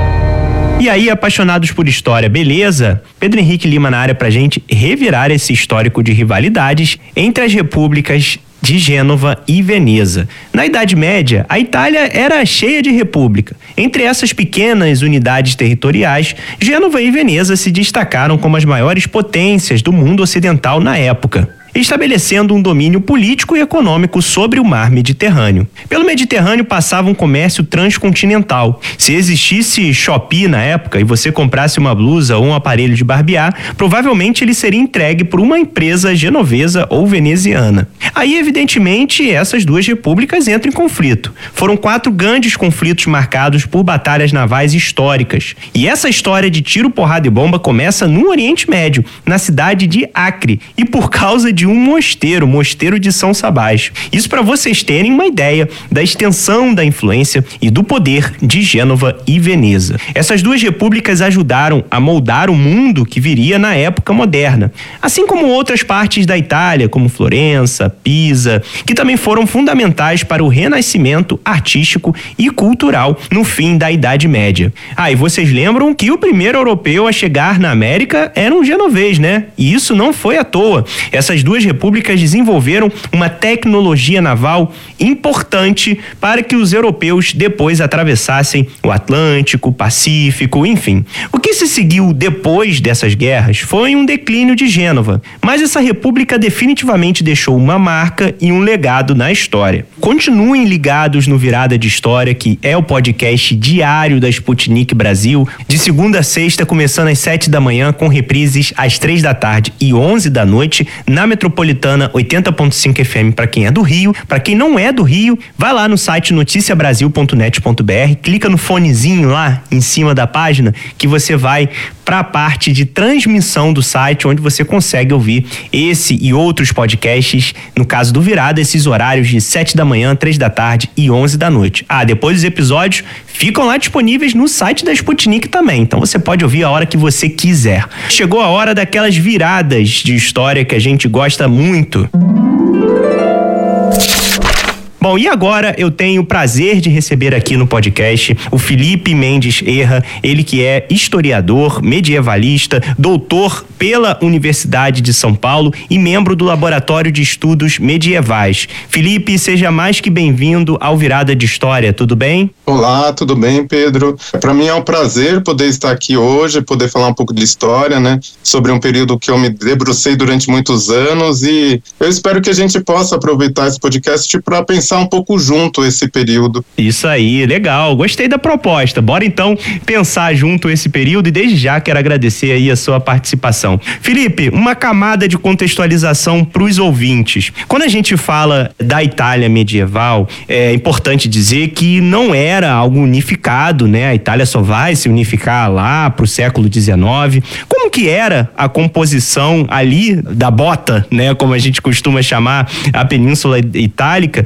Speaker 7: E aí, apaixonados por história, beleza? Pedro Henrique Lima na área pra gente revirar esse histórico de rivalidades entre as repúblicas de Gênova e Veneza. Na Idade Média, a Itália era cheia de república. Entre essas pequenas unidades territoriais, Gênova e Veneza se destacaram como as maiores potências do mundo ocidental na época, estabelecendo um domínio político e econômico sobre o mar Mediterrâneo. Pelo Mediterrâneo passava um comércio transcontinental. Se existisse Shopee na época e você comprasse uma blusa ou um aparelho de barbear, provavelmente ele seria entregue por uma empresa genovesa ou veneziana. Aí, evidentemente, essas duas repúblicas entram em conflito. Foram quatro grandes conflitos marcados por batalhas navais históricas. E essa história de tiro, porrada e bomba começa no Oriente Médio, na cidade de Acre, e por causa de um mosteiro, o Mosteiro de São Sabás. Isso para vocês terem uma ideia da extensão da influência e do poder de Gênova e Veneza. Essas duas repúblicas ajudaram a moldar o mundo que viria na época moderna, assim como outras partes da Itália, como Florença, Pisa, que também foram fundamentais para o renascimento artístico e cultural no fim da Idade Média. Ah, e vocês lembram que o primeiro europeu a chegar na América era um genovês, né? E isso não foi à toa. Essas duas repúblicas desenvolveram uma tecnologia naval importante para que os europeus depois atravessassem o Atlântico, o Pacífico, enfim. O que se seguiu depois dessas guerras foi um declínio de Gênova, mas essa república definitivamente deixou uma marca e um legado na história. Continuem ligados no Virada de História, que é o podcast diário da Sputnik Brasil, de segunda a sexta, começando às sete da manhã, com reprises às três da tarde e onze da noite, na Metropolitana oitenta ponto cinco F M para quem é do Rio. Para quem não é do Rio, vai lá no site noticia brasil ponto net ponto b r, clica no fonezinho lá em cima da página que você vai para a parte de transmissão do site, onde você consegue ouvir esse e outros podcasts, no caso do Virada, esses horários de sete da manhã, três da tarde e onze da noite. Ah, depois os episódios ficam lá disponíveis no site da Sputnik também, então você pode ouvir a hora que você quiser. Chegou a hora daquelas viradas de história que a gente gosta muito. Bom, e agora eu tenho o prazer de receber aqui no podcast o Felipe Mendes Erra, ele que é historiador, medievalista, doutor pela Universidade de São Paulo e membro do Laboratório de Estudos Medievais. Felipe, seja mais que bem-vindo ao Virada de História, tudo bem?
Speaker 9: Olá, tudo bem, Pedro? Para mim é um prazer poder estar aqui hoje, poder falar um pouco de história, né? Sobre um período que eu me debrucei durante muitos anos, e eu espero que a gente possa aproveitar esse podcast para pensar um pouco junto esse período.
Speaker 7: Isso aí, legal, gostei da proposta. Bora então pensar junto esse período, e desde já quero agradecer aí a sua participação. Felipe, uma camada de contextualização para os ouvintes. Quando a gente fala da Itália medieval, é importante dizer que não era algo unificado, né? A Itália só vai se unificar lá pro século dezenove. Como que era a composição ali da bota, né? Como a gente costuma chamar a Península Itálica, e como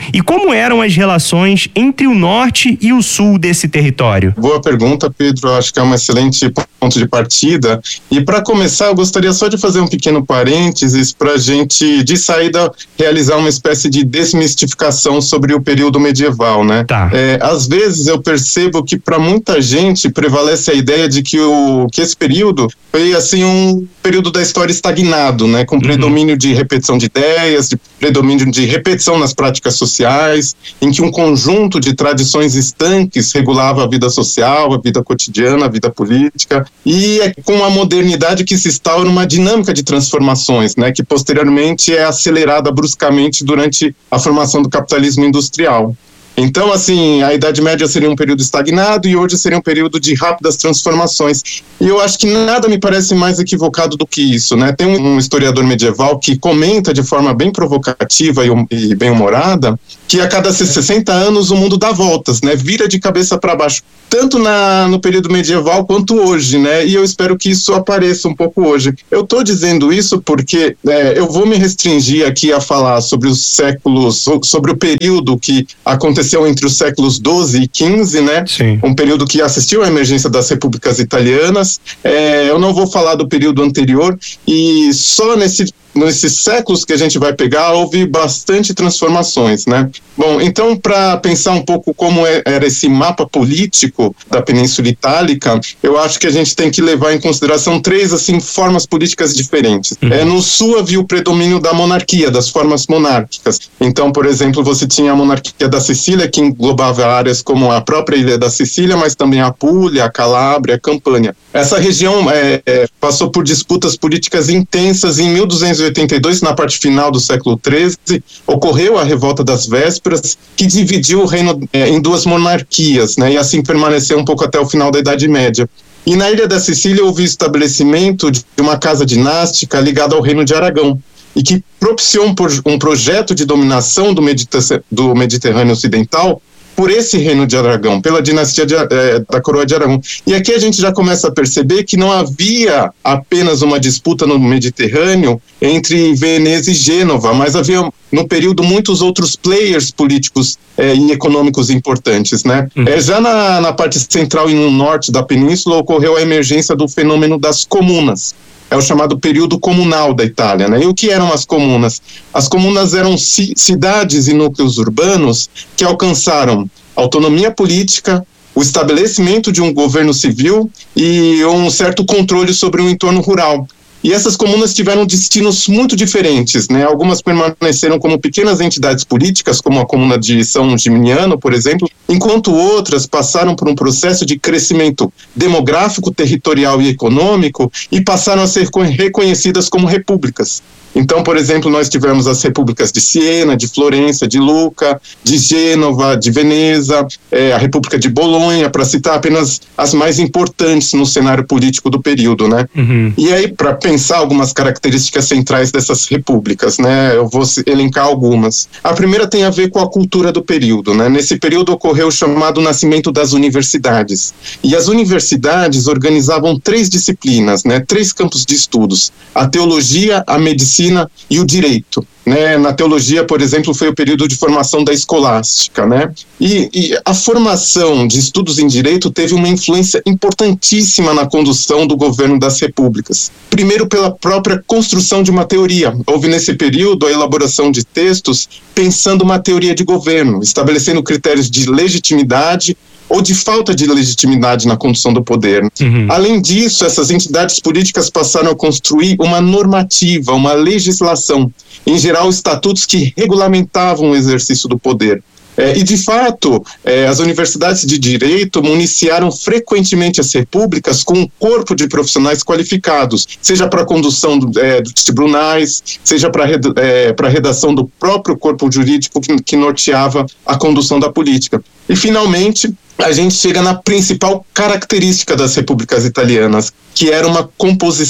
Speaker 7: como eram as relações entre o norte e o sul desse território?
Speaker 9: Boa pergunta, Pedro. Acho que é um excelente ponto de partida. E para começar, eu gostaria só de fazer um pequeno parênteses para a gente, de saída, realizar uma espécie de desmistificação sobre o período medieval, né?
Speaker 7: Tá.
Speaker 9: É, às vezes eu percebo que para muita gente prevalece a ideia de que, o, que esse período foi assim um período da história estagnado, né? Com predomínio de repetição de ideias, de predomínio de repetição nas práticas sociais, em que um conjunto de tradições estanques regulava a vida social, a vida cotidiana, a vida política, e é com a modernidade que se instaura uma dinâmica de transformações, né? Que posteriormente é acelerada bruscamente durante a formação do capitalismo industrial. Então, assim, a Idade Média seria um período estagnado e hoje seria um período de rápidas transformações. E eu acho que nada me parece mais equivocado do que isso, né? Tem um, um historiador medieval que comenta de forma bem provocativa e, e bem-humorada que a cada sessenta anos o mundo dá voltas, né? Vira de cabeça para baixo, tanto na, no período medieval quanto hoje, né? E eu espero que isso apareça um pouco hoje. Eu estou dizendo isso porque é, eu vou me restringir aqui a falar sobre os séculos, sobre o período que aconteceu entre os séculos doze e quinze, né?
Speaker 7: Sim.
Speaker 9: Um período que assistiu à emergência das repúblicas italianas. É, eu não vou falar do período anterior, e só nesse nesses séculos que a gente vai pegar, houve bastante transformações, né? Bom, então, para pensar um pouco como é, era esse mapa político da Península Itálica, eu acho que a gente tem que levar em consideração três, assim, formas políticas diferentes. Uhum. É, no sul havia o predomínio da monarquia, das formas monárquicas. Então, por exemplo, você tinha a monarquia da Sicília, que englobava áreas como a própria ilha da Sicília, mas também a Puglia, a Calábria, a Campânia. Essa região é, é, passou por disputas políticas intensas. Em mil duzentos e oitenta e dois, na parte final do século treze, ocorreu a Revolta das Vésperas, que dividiu o reino é, em duas monarquias, né, e assim permaneceu um pouco até o final da Idade Média. E na Ilha da Sicília houve o estabelecimento de uma casa dinástica ligada ao reino de Aragão, e que propiciou um, um projeto de dominação do, Mediter- do Mediterrâneo Ocidental por esse reino de Aragão, pela dinastia de, é, da coroa de Aragão. E aqui a gente já começa a perceber que não havia apenas uma disputa no Mediterrâneo entre Veneza e Gênova, mas havia no período muitos outros players políticos é, e econômicos importantes, né? Uhum. É, já na, na parte central e no norte da península ocorreu a emergência do fenômeno das comunas. É o chamado período comunal da Itália, né? E o que eram as comunas? As comunas eram ci- cidades e núcleos urbanos que alcançaram autonomia política, o estabelecimento de um governo civil e um certo controle sobre o entorno rural. E essas comunas tiveram destinos muito diferentes, né? Algumas permaneceram como pequenas entidades políticas, como a comuna de São Gimignano, por exemplo, enquanto outras passaram por um processo de crescimento demográfico, territorial e econômico e passaram a ser reconhecidas como repúblicas. Então, por exemplo, nós tivemos as repúblicas de Siena, de Florença, de Lucca, de Gênova, de Veneza, é, a República de Bolonha, para citar apenas as mais importantes no cenário político do período, né? Uhum. E aí, para pensar algumas características centrais dessas repúblicas, né? Eu vou elencar algumas. A primeira tem a ver com a cultura do período, né? Nesse período ocorreu o chamado nascimento das universidades. E as universidades organizavam três disciplinas, né? Três campos de estudos: a teologia, a medicina e o direito. Né? Na teologia, por exemplo, foi o período de formação da escolástica, né? E, e a formação de estudos em direito teve uma influência importantíssima na condução do governo das repúblicas. Primeiro, pela própria construção de uma teoria. Houve nesse período a elaboração de textos pensando uma teoria de governo, estabelecendo critérios de legitimidade ou de falta de legitimidade na condução do poder. Uhum. Além disso, essas entidades políticas passaram a construir uma normativa, uma legislação, em geral estatutos que regulamentavam o exercício do poder. É, e, de fato, é, as universidades de direito municiaram frequentemente as repúblicas com um corpo de profissionais qualificados, seja para a condução do, é, dos tribunais, seja para é, a redação do próprio corpo jurídico que, que norteava a condução da política. E, finalmente, a gente chega na principal característica das repúblicas italianas, que era uma composição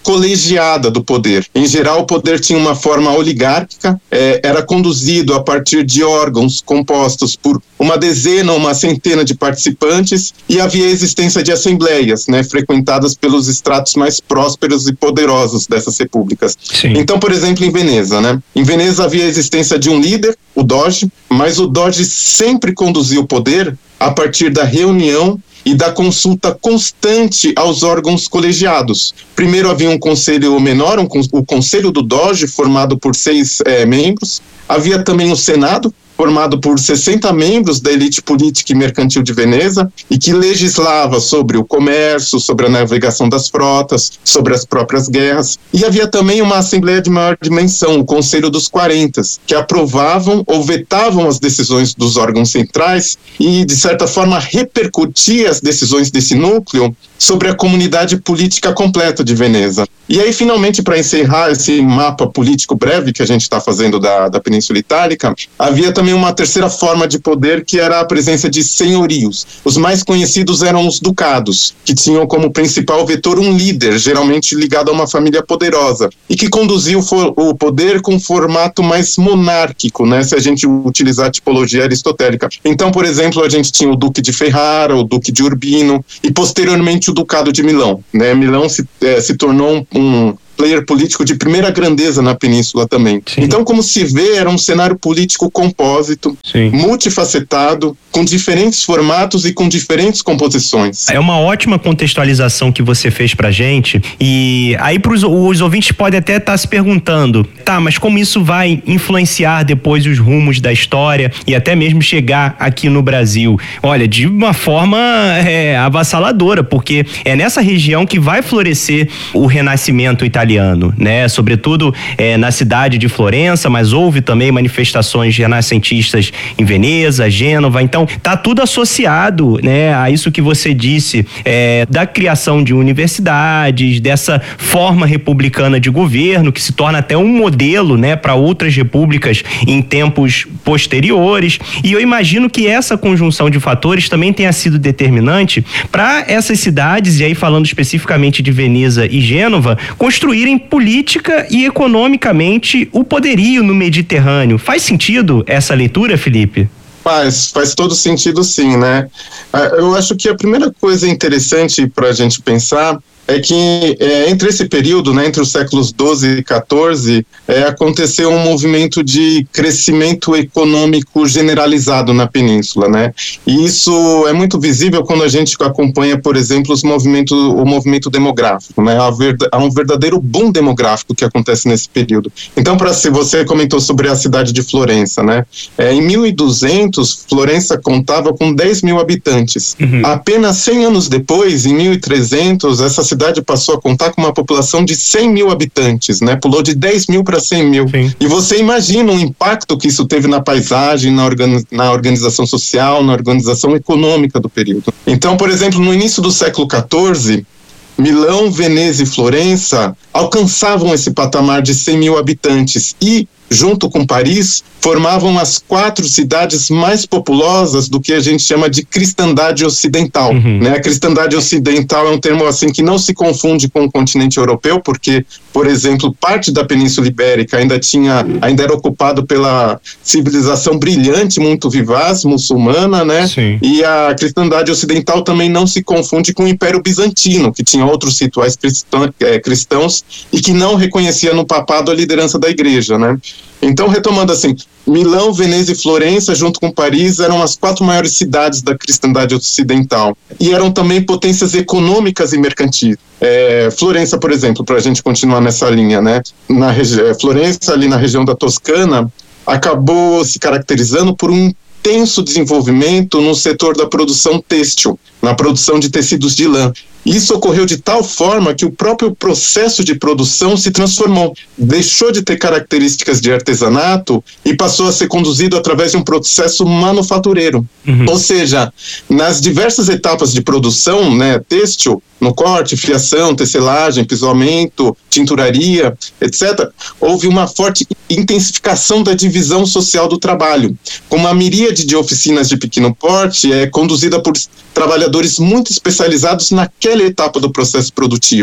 Speaker 9: colegiada do poder. Em geral, o poder tinha uma forma oligárquica, é, era conduzido a partir de órgãos compostos por uma dezena ou uma centena de participantes e havia a existência de assembleias, né, frequentadas pelos estratos mais prósperos e poderosos dessas repúblicas.
Speaker 7: Sim.
Speaker 9: Então, por exemplo, em Veneza, né, em Veneza havia a existência de um líder, o Doge, mas o Doge sempre conduziu o poder a partir da reunião e da consulta constante aos órgãos colegiados. Primeiro havia um conselho menor, um, o Conselho do Doge, formado por seis é, membros. Havia também o Senado, formado por sessenta membros da elite política e mercantil de Veneza e que legislava sobre o comércio, sobre a navegação das frotas, sobre as próprias guerras. E havia também uma assembleia de maior dimensão, o Conselho dos quarenta, que aprovavam ou vetavam as decisões dos órgãos centrais e, de certa forma, repercutia as decisões desse núcleo sobre a comunidade política completa de Veneza. E aí, finalmente, para encerrar esse mapa político breve que a gente está fazendo da, da Península Itálica, havia também uma terceira forma de poder, que era a presença de senhorios. Os mais conhecidos eram os ducados, que tinham como principal vetor um líder, geralmente ligado a uma família poderosa, e que conduzia o, o poder com um formato mais monárquico, né, se a gente utilizar a tipologia aristotélica. Então, por exemplo, a gente tinha o Duque de Ferrara, o Duque de Urbino, e posteriormente o Ducado de Milão. Né? Milão se, eh, se tornou um, um player político de primeira grandeza na península também. Sim. Então, como se vê, era um cenário político compósito, Sim. multifacetado, com diferentes formatos e com diferentes composições.
Speaker 7: É uma ótima contextualização que você fez pra gente, e aí pros, os ouvintes podem até estar tá se perguntando, tá, mas como isso vai influenciar depois os rumos da história e até mesmo chegar aqui no Brasil? Olha, de uma forma é, avassaladora, porque é nessa região que vai florescer o Renascimento italiano, né? Sobretudo é, na cidade de Florença, mas houve também manifestações renascentistas em Veneza, Gênova. Então tá tudo associado, né, a isso que você disse, é, da criação de universidades, dessa forma republicana de governo que se torna até um modelo, né, para outras repúblicas em tempos posteriores. E eu imagino que essa conjunção de fatores também tenha sido determinante para essas cidades, e aí falando especificamente de Veneza e Gênova, construírem política e economicamente o poderio no Mediterrâneo. Faz sentido essa leitura, Felipe?
Speaker 9: Faz, faz todo sentido sim, né? Eu acho que a primeira coisa interessante para a gente pensar é que é, entre esse período, né, entre os séculos doze e quatorze, é, aconteceu um movimento de crescimento econômico generalizado na península, né? E isso é muito visível quando a gente acompanha, por exemplo, os movimentos, o movimento demográfico, né? Há, verda, há um verdadeiro boom demográfico que acontece nesse período. Então, para se você comentou sobre a cidade de Florença, né? É, em mil e duzentos, Florença contava com dez mil habitantes. Uhum. Apenas cem anos depois, em mil e trezentos, essa cidade passou a contar com uma população de cem mil habitantes, né? Pulou de dez mil para cem mil. Sim. E você imagina o impacto que isso teve na paisagem, na, organi- na organização social, na organização econômica do período. Então, por exemplo, no início do século quatorze, Milão, Veneza e Florença alcançavam esse patamar de cem mil habitantes e, junto com Paris, formavam as quatro cidades mais populosas do que a gente chama de cristandade ocidental. Uhum. Né? A cristandade ocidental é um termo assim que não se confunde com o continente europeu, porque, por exemplo, parte da Península Ibérica ainda tinha, ainda era ocupado pela civilização brilhante, muito vivaz, muçulmana, né? Sim. E a cristandade ocidental também não se confunde com o Império Bizantino, que tinha outros rituais cristão, é, cristãos e que não reconhecia no papado a liderança da igreja, né? Então, retomando assim, Milão, Veneza e Florença, junto com Paris, eram as quatro maiores cidades da cristandade ocidental. E eram também potências econômicas e mercantis. É, Florença, por exemplo, para a gente continuar nessa linha, né? Na regi- Florença, ali na região da Toscana, acabou se caracterizando por um intenso desenvolvimento no setor da produção têxtil, na produção de tecidos de lã. Isso ocorreu de tal forma que o próprio processo de produção se transformou, deixou de ter características de artesanato e passou a ser conduzido através de um processo manufatureiro. Uhum. Ou seja, nas diversas etapas de produção, né, têxtil, no corte, fiação, tecelagem, pisoamento, tinturaria, etcétera, houve uma forte intensificação da divisão social do trabalho, com uma miríade de oficinas de pequeno porte é, conduzida por trabalhadores muito especializados naquela etapa do processo produtivo.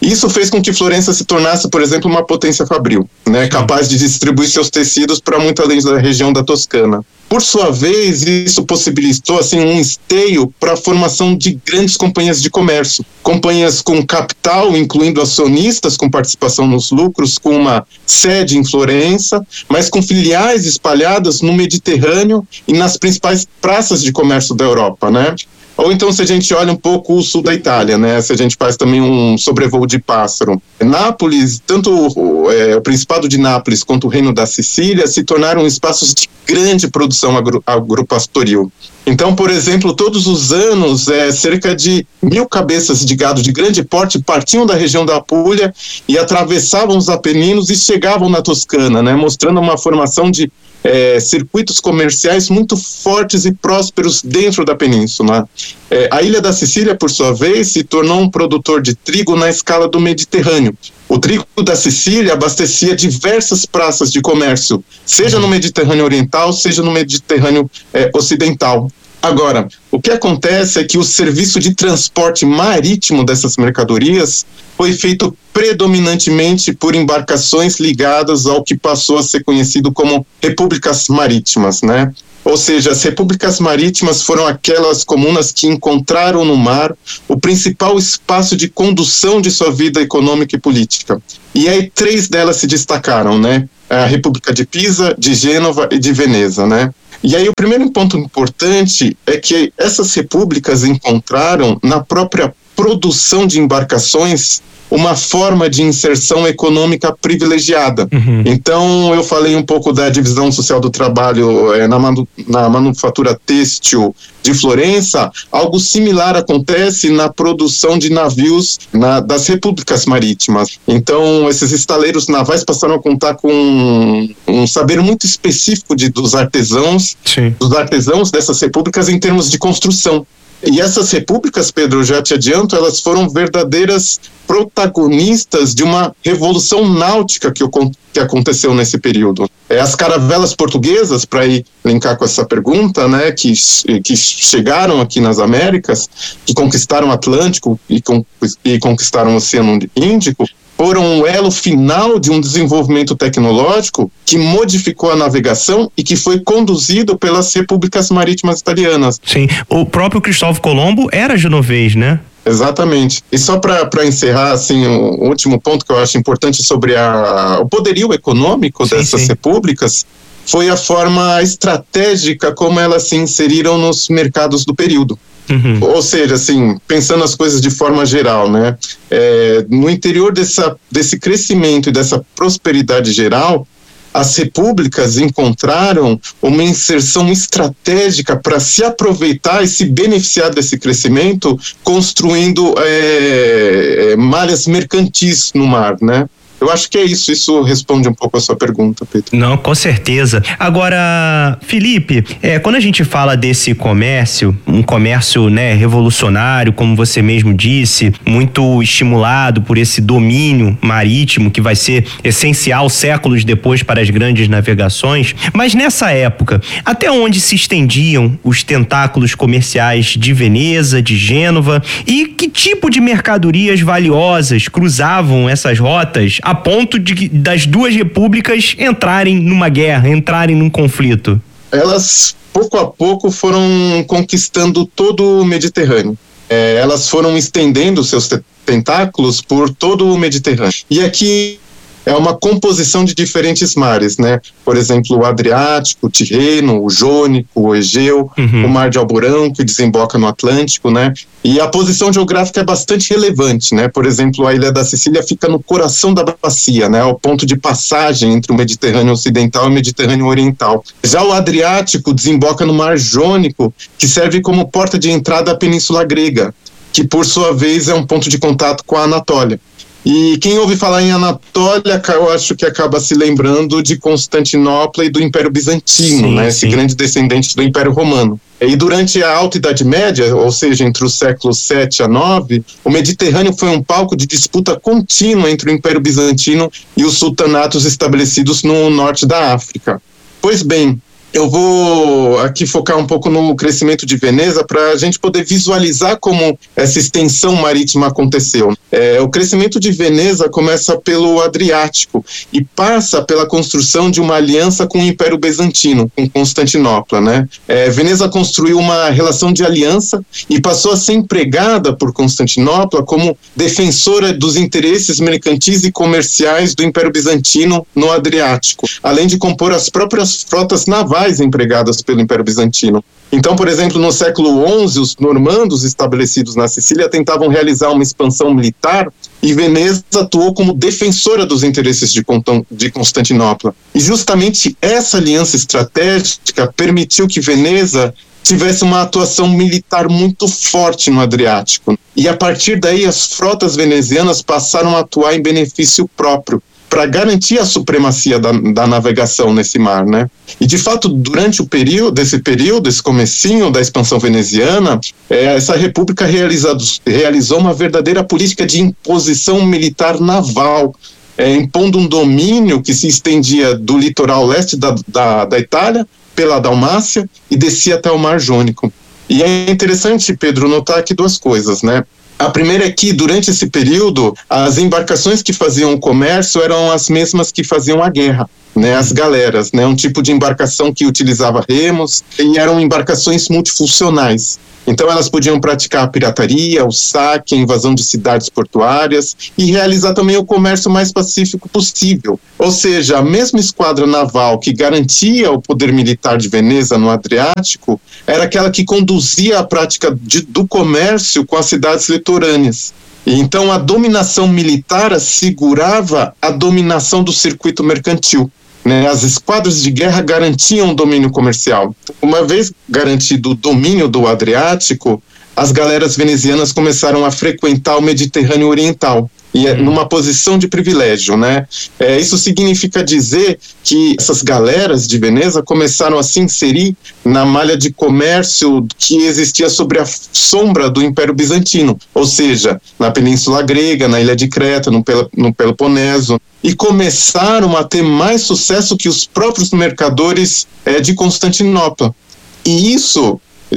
Speaker 9: Isso fez com que Florença se tornasse, por exemplo, uma potência fabril, né, capaz de distribuir seus tecidos para muito além da região da Toscana. Por sua vez, isso possibilitou assim, um esteio para a formação de grandes companhias de comércio. Companhias com capital, incluindo acionistas com participação nos lucros, com uma sede em Florença, mas com filiais espalhadas no Mediterrâneo e nas principais praças de comércio da Europa, né? Ou então, se a gente olha um pouco o sul da Itália, né? Se a gente faz também um sobrevoo de pássaro. Nápoles, tanto o, é, o Principado de Nápoles quanto o Reino da Sicília se tornaram espaços de grande produção agro, agropastoril. Então, por exemplo, todos os anos, é, cerca de mil cabeças de gado de grande porte partiam da região da Apulia e atravessavam os Apeninos e chegavam na Toscana, né? Mostrando uma formação de É, circuitos comerciais muito fortes e prósperos dentro da península. É, a ilha da Sicília, por sua vez, se tornou um produtor de trigo na escala do Mediterrâneo. O trigo da Sicília abastecia diversas praças de comércio, seja no Mediterrâneo Oriental, seja no Mediterrâneo é, Ocidental. Agora, o que acontece é que o serviço de transporte marítimo dessas mercadorias foi feito predominantemente por embarcações ligadas ao que passou a ser conhecido como repúblicas marítimas, né? Ou seja, as repúblicas marítimas foram aquelas comunas que encontraram no mar o principal espaço de condução de sua vida econômica e política. E aí três delas se destacaram, né? A República de Pisa, de Gênova e de Veneza, né? E aí o primeiro ponto importante é que essas repúblicas encontraram na própria produção de embarcações uma forma de inserção econômica privilegiada. Uhum. Então, eu falei um pouco da divisão social do trabalho é, na, manu, na manufatura têxtil de Florença. Algo similar acontece na produção de navios na, das repúblicas marítimas. Então, esses estaleiros navais passaram a contar com um, um saber muito específico de, dos artesãos, Sim. dos artesãos dessas repúblicas em termos de construção. E essas repúblicas, Pedro, já te adianto, elas foram verdadeiras protagonistas de uma revolução náutica que, que aconteceu nesse período. É, as caravelas portuguesas, para ir linkar com essa pergunta, né, que, que chegaram aqui nas Américas, que conquistaram o Atlântico e, con, e conquistaram o Oceano Índico, foram o elo final de um desenvolvimento tecnológico que modificou a navegação e que foi conduzido pelas repúblicas marítimas italianas.
Speaker 7: Sim, o próprio Cristóvão Colombo era genovês, né?
Speaker 9: Exatamente. E só para encerrar, assim, o último ponto que eu acho importante sobre a, o poderio econômico sim, dessas sim. repúblicas foi a forma estratégica como elas se inseriram nos mercados do período. Uhum. Ou seja, assim, pensando as coisas de forma geral, né? É, no interior dessa, desse crescimento e dessa prosperidade geral, as repúblicas encontraram uma inserção estratégica para se aproveitar e se beneficiar desse crescimento, construindo é, malhas mercantis no mar, né? Eu acho que é isso, isso responde um pouco a sua pergunta, Pedro.
Speaker 7: Não, com certeza. Agora, Felipe, é, quando a gente fala desse comércio, um comércio, né, revolucionário, como você mesmo disse, muito estimulado por esse domínio marítimo que vai ser essencial séculos depois para as grandes navegações, mas nessa época, até onde se estendiam os tentáculos comerciais de Veneza, de Gênova, e que tipo de mercadorias valiosas cruzavam essas rotas a ponto de das duas repúblicas entrarem numa guerra, entrarem num conflito?
Speaker 9: Elas, pouco a pouco, foram conquistando todo o Mediterrâneo. É, elas foram estendendo seus tentáculos por todo o Mediterrâneo. E aqui é uma composição de diferentes mares, né? Por exemplo, o Adriático, o Tirreno, o Jônico, o Egeu, uhum. o Mar de Alborão, que desemboca no Atlântico, né? E a posição geográfica é bastante relevante, né? Por exemplo, a Ilha da Sicília fica no coração da bacia, né? O ponto de passagem entre o Mediterrâneo Ocidental e o Mediterrâneo Oriental. Já o Adriático desemboca no Mar Jônico, que serve como porta de entrada à Península Grega, que por sua vez é um ponto de contato com a Anatólia. E quem ouve falar em Anatólia, eu acho que acaba se lembrando de Constantinopla e do Império Bizantino, sim, né? Esse sim. grande descendente do Império Romano. E durante a Alta Idade Média, ou seja, entre os séculos sete a nove, o Mediterrâneo foi um palco de disputa contínua entre o Império Bizantino e os sultanatos estabelecidos no norte da África. Pois bem, eu vou aqui focar um pouco no crescimento de Veneza para a gente poder visualizar como essa extensão marítima aconteceu. É, o crescimento de Veneza começa pelo Adriático e passa pela construção de uma aliança com o Império Bizantino, com Constantinopla, né? É, Veneza construiu uma relação de aliança e passou a ser empregada por Constantinopla como defensora dos interesses mercantis e comerciais do Império Bizantino no Adriático, além de compor as próprias frotas navais empregadas pelo Império Bizantino. Então, por exemplo, no século onze, os normandos estabelecidos na Sicília tentavam realizar uma expansão militar e Veneza atuou como defensora dos interesses de Constantinopla. E justamente essa aliança estratégica permitiu que Veneza tivesse uma atuação militar muito forte no Adriático. E a partir daí, as frotas venezianas passaram a atuar em benefício próprio, para garantir a supremacia da, da navegação nesse mar, né? E de fato, durante o período, esse período, esse comecinho da expansão veneziana, é, essa república realizado, realizou uma verdadeira política de imposição militar naval, é, impondo um domínio que se estendia do litoral leste da, da, da Itália, pela Dalmácia, e descia até o Mar Jônico. E é interessante, Pedro, notar aqui duas coisas, né? A primeira é que, durante esse período, as embarcações que faziam o comércio eram as mesmas que faziam a guerra, né, as galeras, né, um tipo de embarcação que utilizava remos e eram embarcações multifuncionais. Então elas podiam praticar a pirataria, o saque, a invasão de cidades portuárias e realizar também o comércio mais pacífico possível. Ou seja, a mesma esquadra naval que garantia o poder militar de Veneza no Adriático era aquela que conduzia a prática de, do comércio com as cidades litorâneas. E então a dominação militar assegurava a dominação do circuito mercantil. Né, as esquadras de guerra garantiam o domínio comercial. Uma vez garantido o domínio do Adriático, as galeras venezianas começaram a frequentar o Mediterrâneo Oriental, e é numa posição de privilégio, né? É, isso significa dizer que essas galeras de Veneza começaram a se inserir na malha de comércio que existia sobre a sombra do Império Bizantino, ou seja, na Península Grega, na Ilha de Creta, no, Pel- no Peloponeso, e começaram a ter mais sucesso que os próprios mercadores é, de Constantinopla. E isso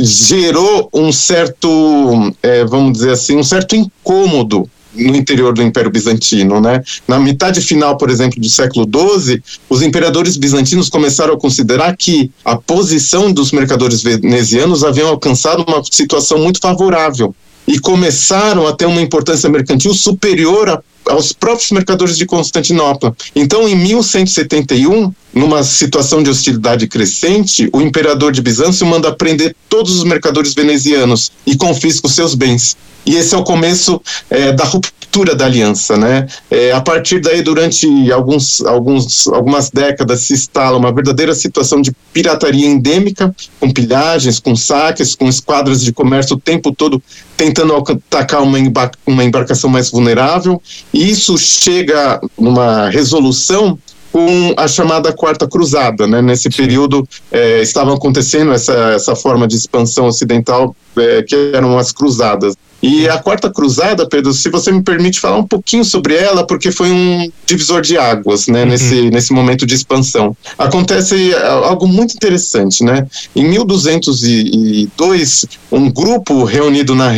Speaker 9: gerou um certo, é, vamos dizer assim, um certo incômodo no interior do Império Bizantino, né? Na metade final, por exemplo, do século doze, os imperadores bizantinos começaram a considerar que a posição dos mercadores venezianos haviam alcançado uma situação muito favorável e começaram a ter uma importância mercantil superior a aos próprios mercadores de Constantinopla. Então, em mil cento e setenta e um, numa situação de hostilidade crescente, o imperador de Bizâncio manda prender todos os mercadores venezianos e confisca os seus bens. E esse é o começo é, da ruptura da aliança, né? É, a partir daí, durante alguns, alguns, algumas décadas, se instala uma verdadeira situação de pirataria endêmica, com pilhagens, com saques, com esquadras de comércio o tempo todo tentando atacar uma, embar- uma embarcação mais vulnerável. E isso chega numa resolução com a chamada Quarta Cruzada, né? Nesse período é, estava acontecendo essa, essa forma de expansão ocidental, é, que eram as cruzadas. E a Quarta Cruzada, Pedro, se você me permite falar um pouquinho sobre ela, porque foi um divisor de águas, né, uhum. nesse, nesse momento de expansão. Acontece algo muito interessante, né? Em mil duzentos e dois, um grupo reunido na,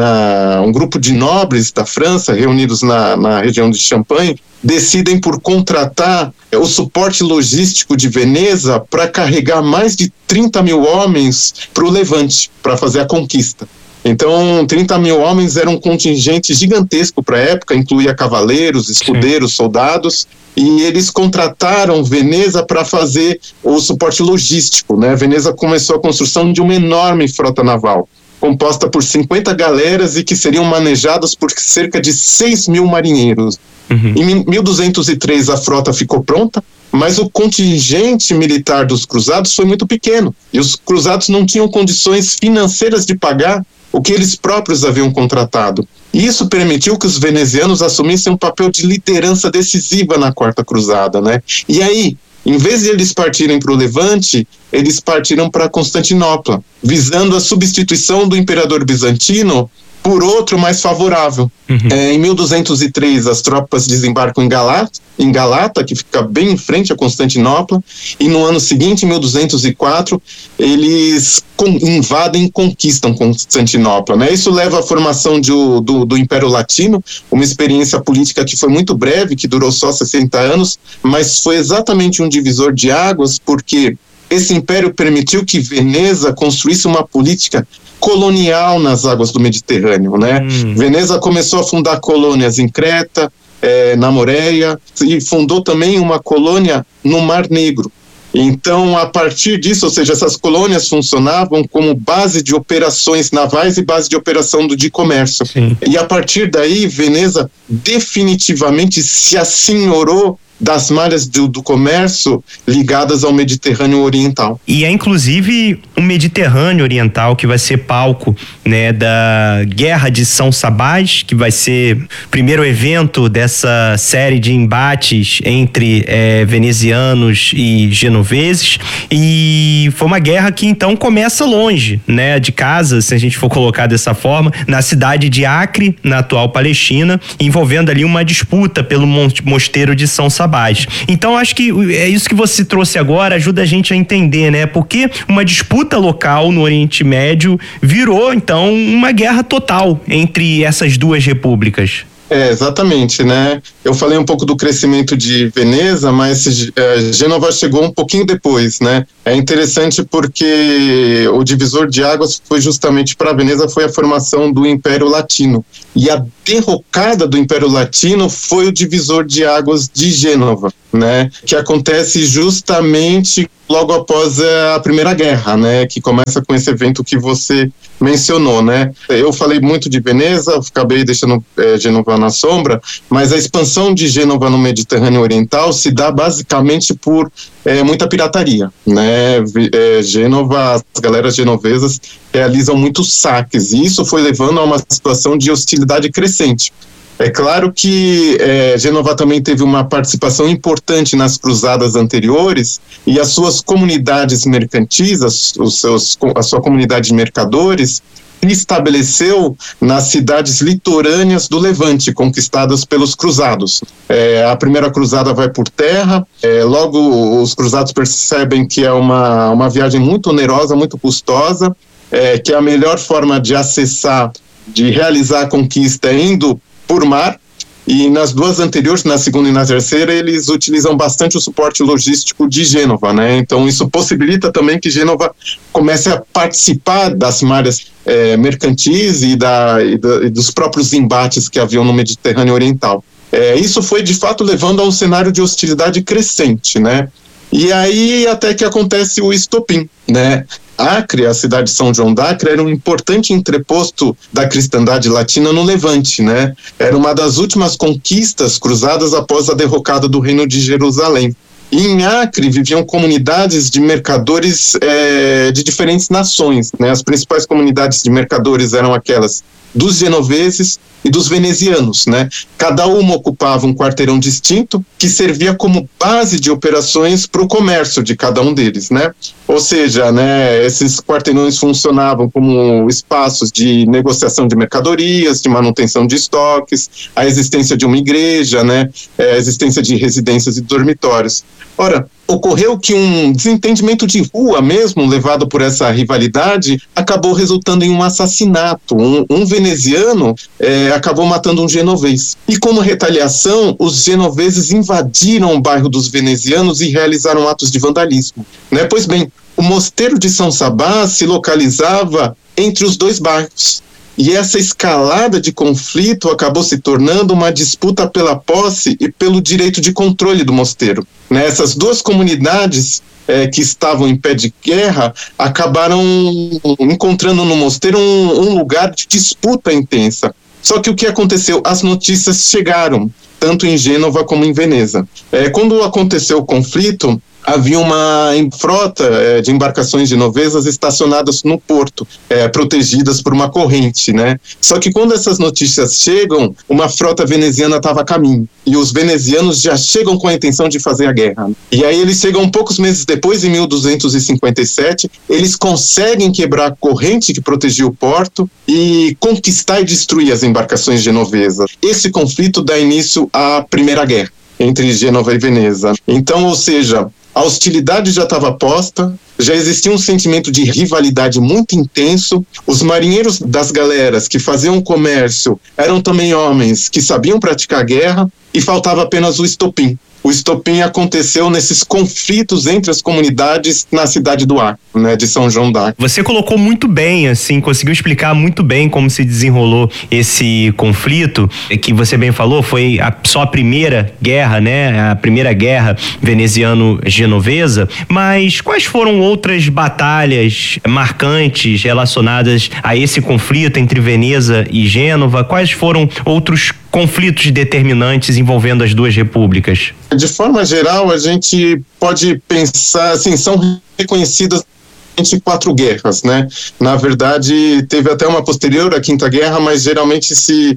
Speaker 9: na um grupo de nobres da França, reunidos na, na região de Champagne, decidem por contratar o suporte logístico de Veneza para carregar mais de trinta mil homens para o Levante, para fazer a conquista. Então, trinta mil homens era um contingente gigantesco para a época, incluía cavaleiros, escudeiros, Sim. soldados, e eles contrataram Veneza para fazer o suporte logístico, né? Veneza começou a construção de uma enorme frota naval, composta por cinquenta galeras e que seriam manejadas por cerca de seis mil marinheiros. Uhum. Em mil duzentos e três a frota ficou pronta, mas o contingente militar dos cruzados foi muito pequeno, e os cruzados não tinham condições financeiras de pagar o que eles próprios haviam contratado. E isso permitiu que os venezianos assumissem um papel de liderança decisiva na Quarta Cruzada, né? E aí, em vez de eles partirem para o Levante, eles partiram para Constantinopla, visando a substituição do imperador bizantino por outro mais favorável. Uhum. É, em mil duzentos e três, as tropas desembarcam em Galata, em Galata, que fica bem em frente a Constantinopla, e no ano seguinte, em mil duzentos e quatro, eles com, invadem e conquistam Constantinopla, né? Isso leva à formação de, do, do Império Latino, uma experiência política que foi muito breve, que durou só sessenta anos, mas foi exatamente um divisor de águas, porque esse império permitiu que Veneza construísse uma política colonial nas águas do Mediterrâneo, né? Hum. Veneza começou a fundar colônias em Creta, é, na Moreia, e fundou também uma colônia no Mar Negro. Então, a partir disso, ou seja, essas colônias funcionavam como base de operações navais e base de operação do, de comércio. Sim. E a partir daí, Veneza definitivamente se assenhorou das malhas do, do comércio ligadas ao Mediterrâneo Oriental.
Speaker 7: E é inclusive o Mediterrâneo Oriental que vai ser palco, né, da Guerra de São Sabás, que vai ser o primeiro evento dessa série de embates entre é, venezianos e genoveses, e foi uma guerra que então começa longe, né, de casa, se a gente for colocar dessa forma, na cidade de Acre, na atual Palestina, envolvendo ali uma disputa pelo mosteiro de São Sabás. Então acho que é isso que você trouxe agora, ajuda a gente a entender, né? Porque uma disputa local no Oriente Médio virou então uma guerra total entre essas duas repúblicas.
Speaker 9: É, exatamente, né? Eu falei um pouco do crescimento de Veneza, mas é, Gênova chegou um pouquinho depois, né? É interessante porque o divisor de águas foi justamente para Veneza, foi a formação do Império Latino. E a derrocada do Império Latino foi o divisor de águas de Gênova, né? Que acontece justamente logo após a Primeira Guerra, né? Que começa com esse evento que você mencionou, né? Eu falei muito de Veneza, acabei deixando é, Gênova na sombra, mas a expansão de Gênova no Mediterrâneo Oriental se dá basicamente por é, muita pirataria, né? É, Gênova, as galeras genovesas realizam muitos saques, e isso foi levando a uma situação de hostilidade crescente. É claro que é, Gênova também teve uma participação importante nas cruzadas anteriores, e as suas comunidades mercantis, as, os seus, a sua comunidade de mercadores, se estabeleceu nas cidades litorâneas do Levante, conquistadas pelos cruzados. É, a primeira cruzada vai por terra, é, logo os cruzados percebem que é uma, uma viagem muito onerosa, muito custosa, é, que é a melhor forma de acessar, de realizar a conquista indo por mar, e nas duas anteriores, na segunda e na terceira, eles utilizam bastante o suporte logístico de Gênova, né? Então isso possibilita também que Gênova comece a participar das malhas é, mercantis e, da, e, da, e dos próprios embates que haviam no Mediterrâneo Oriental. É, isso foi de fato levando a um cenário de hostilidade crescente, né? E aí até que acontece o estopim, né? Acre, a cidade de São João d'Acre, era um importante entreposto da cristandade latina no Levante, né? Era uma das últimas conquistas cruzadas após a derrocada do Reino de Jerusalém. E em Acre viviam comunidades de mercadores é, de diferentes nações, né? As principais comunidades de mercadores eram aquelas dos genoveses e dos venezianos, né? Cada uma ocupava um quarteirão distinto que servia como base de operações para o comércio de cada um deles, né? Ou seja, né, esses quarteirões funcionavam como espaços de negociação de mercadorias, de manutenção de estoques, a existência de uma igreja, né, a existência de residências e dormitórios. Ora, ocorreu que um desentendimento de rua mesmo, levado por essa rivalidade, acabou resultando em um assassinato. Um, um veneziano é, acabou matando um genovês. E como retaliação, os genoveses invadiram o bairro dos venezianos e realizaram atos de vandalismo, né? Pois bem, o mosteiro de São Sabás se localizava entre os dois bairros. E essa escalada de conflito acabou se tornando uma disputa pela posse e pelo direito de controle do mosteiro. Né? Essas duas comunidades é, que estavam em pé de guerra acabaram encontrando no mosteiro um, um lugar de disputa intensa. Só que o que aconteceu? As notícias chegaram, tanto em Gênova como em Veneza. É, quando aconteceu o conflito, havia uma frota é, de embarcações genovesas estacionadas no porto, é, protegidas por uma corrente, né? Só que quando essas notícias chegam, uma frota veneziana estava a caminho, e os venezianos já chegam com a intenção de fazer a guerra. E aí eles chegam poucos meses depois, em mil duzentos e cinquenta e sete, eles conseguem quebrar a corrente que protegia o porto e conquistar e destruir as embarcações genovesas. Esse conflito dá início à Primeira Guerra entre Gênova e Veneza. Então, ou seja, a hostilidade já estava posta, já existia um sentimento de rivalidade muito intenso. Os marinheiros das galeras que faziam comércio eram também homens que sabiam praticar guerra, e faltava apenas o estopim. O estopim aconteceu nesses conflitos entre as comunidades na cidade do Acre, né, de São João d'Acre.
Speaker 7: Você colocou muito bem, assim, conseguiu explicar muito bem como se desenrolou esse conflito, que você bem falou, foi a, só a primeira guerra, né, a primeira guerra veneziano-genovesa, mas quais foram outras batalhas marcantes relacionadas a esse conflito entre Veneza e Gênova? Quais foram outros conflitos determinantes envolvendo as duas repúblicas?
Speaker 9: De forma geral, a gente pode pensar, assim, são reconhecidas quatro guerras, né? Na verdade, teve até uma posterior à Quinta Guerra, mas geralmente se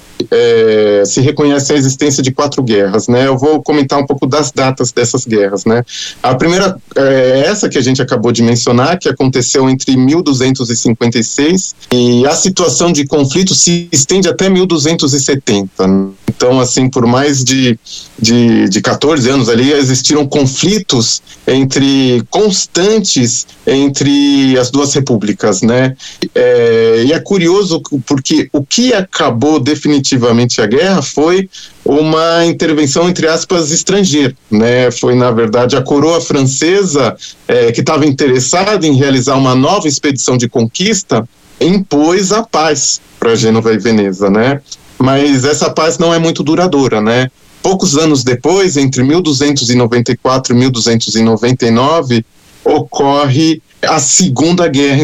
Speaker 9: É, se reconhece a existência de quatro guerras, né? Eu vou comentar um pouco das datas dessas guerras, né? A primeira é essa que a gente acabou de mencionar, que aconteceu entre mil duzentos e cinquenta e seis, e a situação de conflito se estende até mil duzentos e setenta. Então, assim, por mais de, de, de quatorze anos ali, existiram conflitos entre constantes entre as duas repúblicas, né? É, e é curioso porque o que acabou definitivamente a guerra foi uma intervenção, entre aspas, estrangeira, né? Foi, na verdade, a coroa francesa, é, que estava interessada em realizar uma nova expedição de conquista, impôs a paz para Gênova e Veneza, né? Mas essa paz não é muito duradoura, né? Poucos anos depois, entre mil duzentos e noventa e quatro e mil duzentos e noventa e nove, ocorre a Segunda Guerra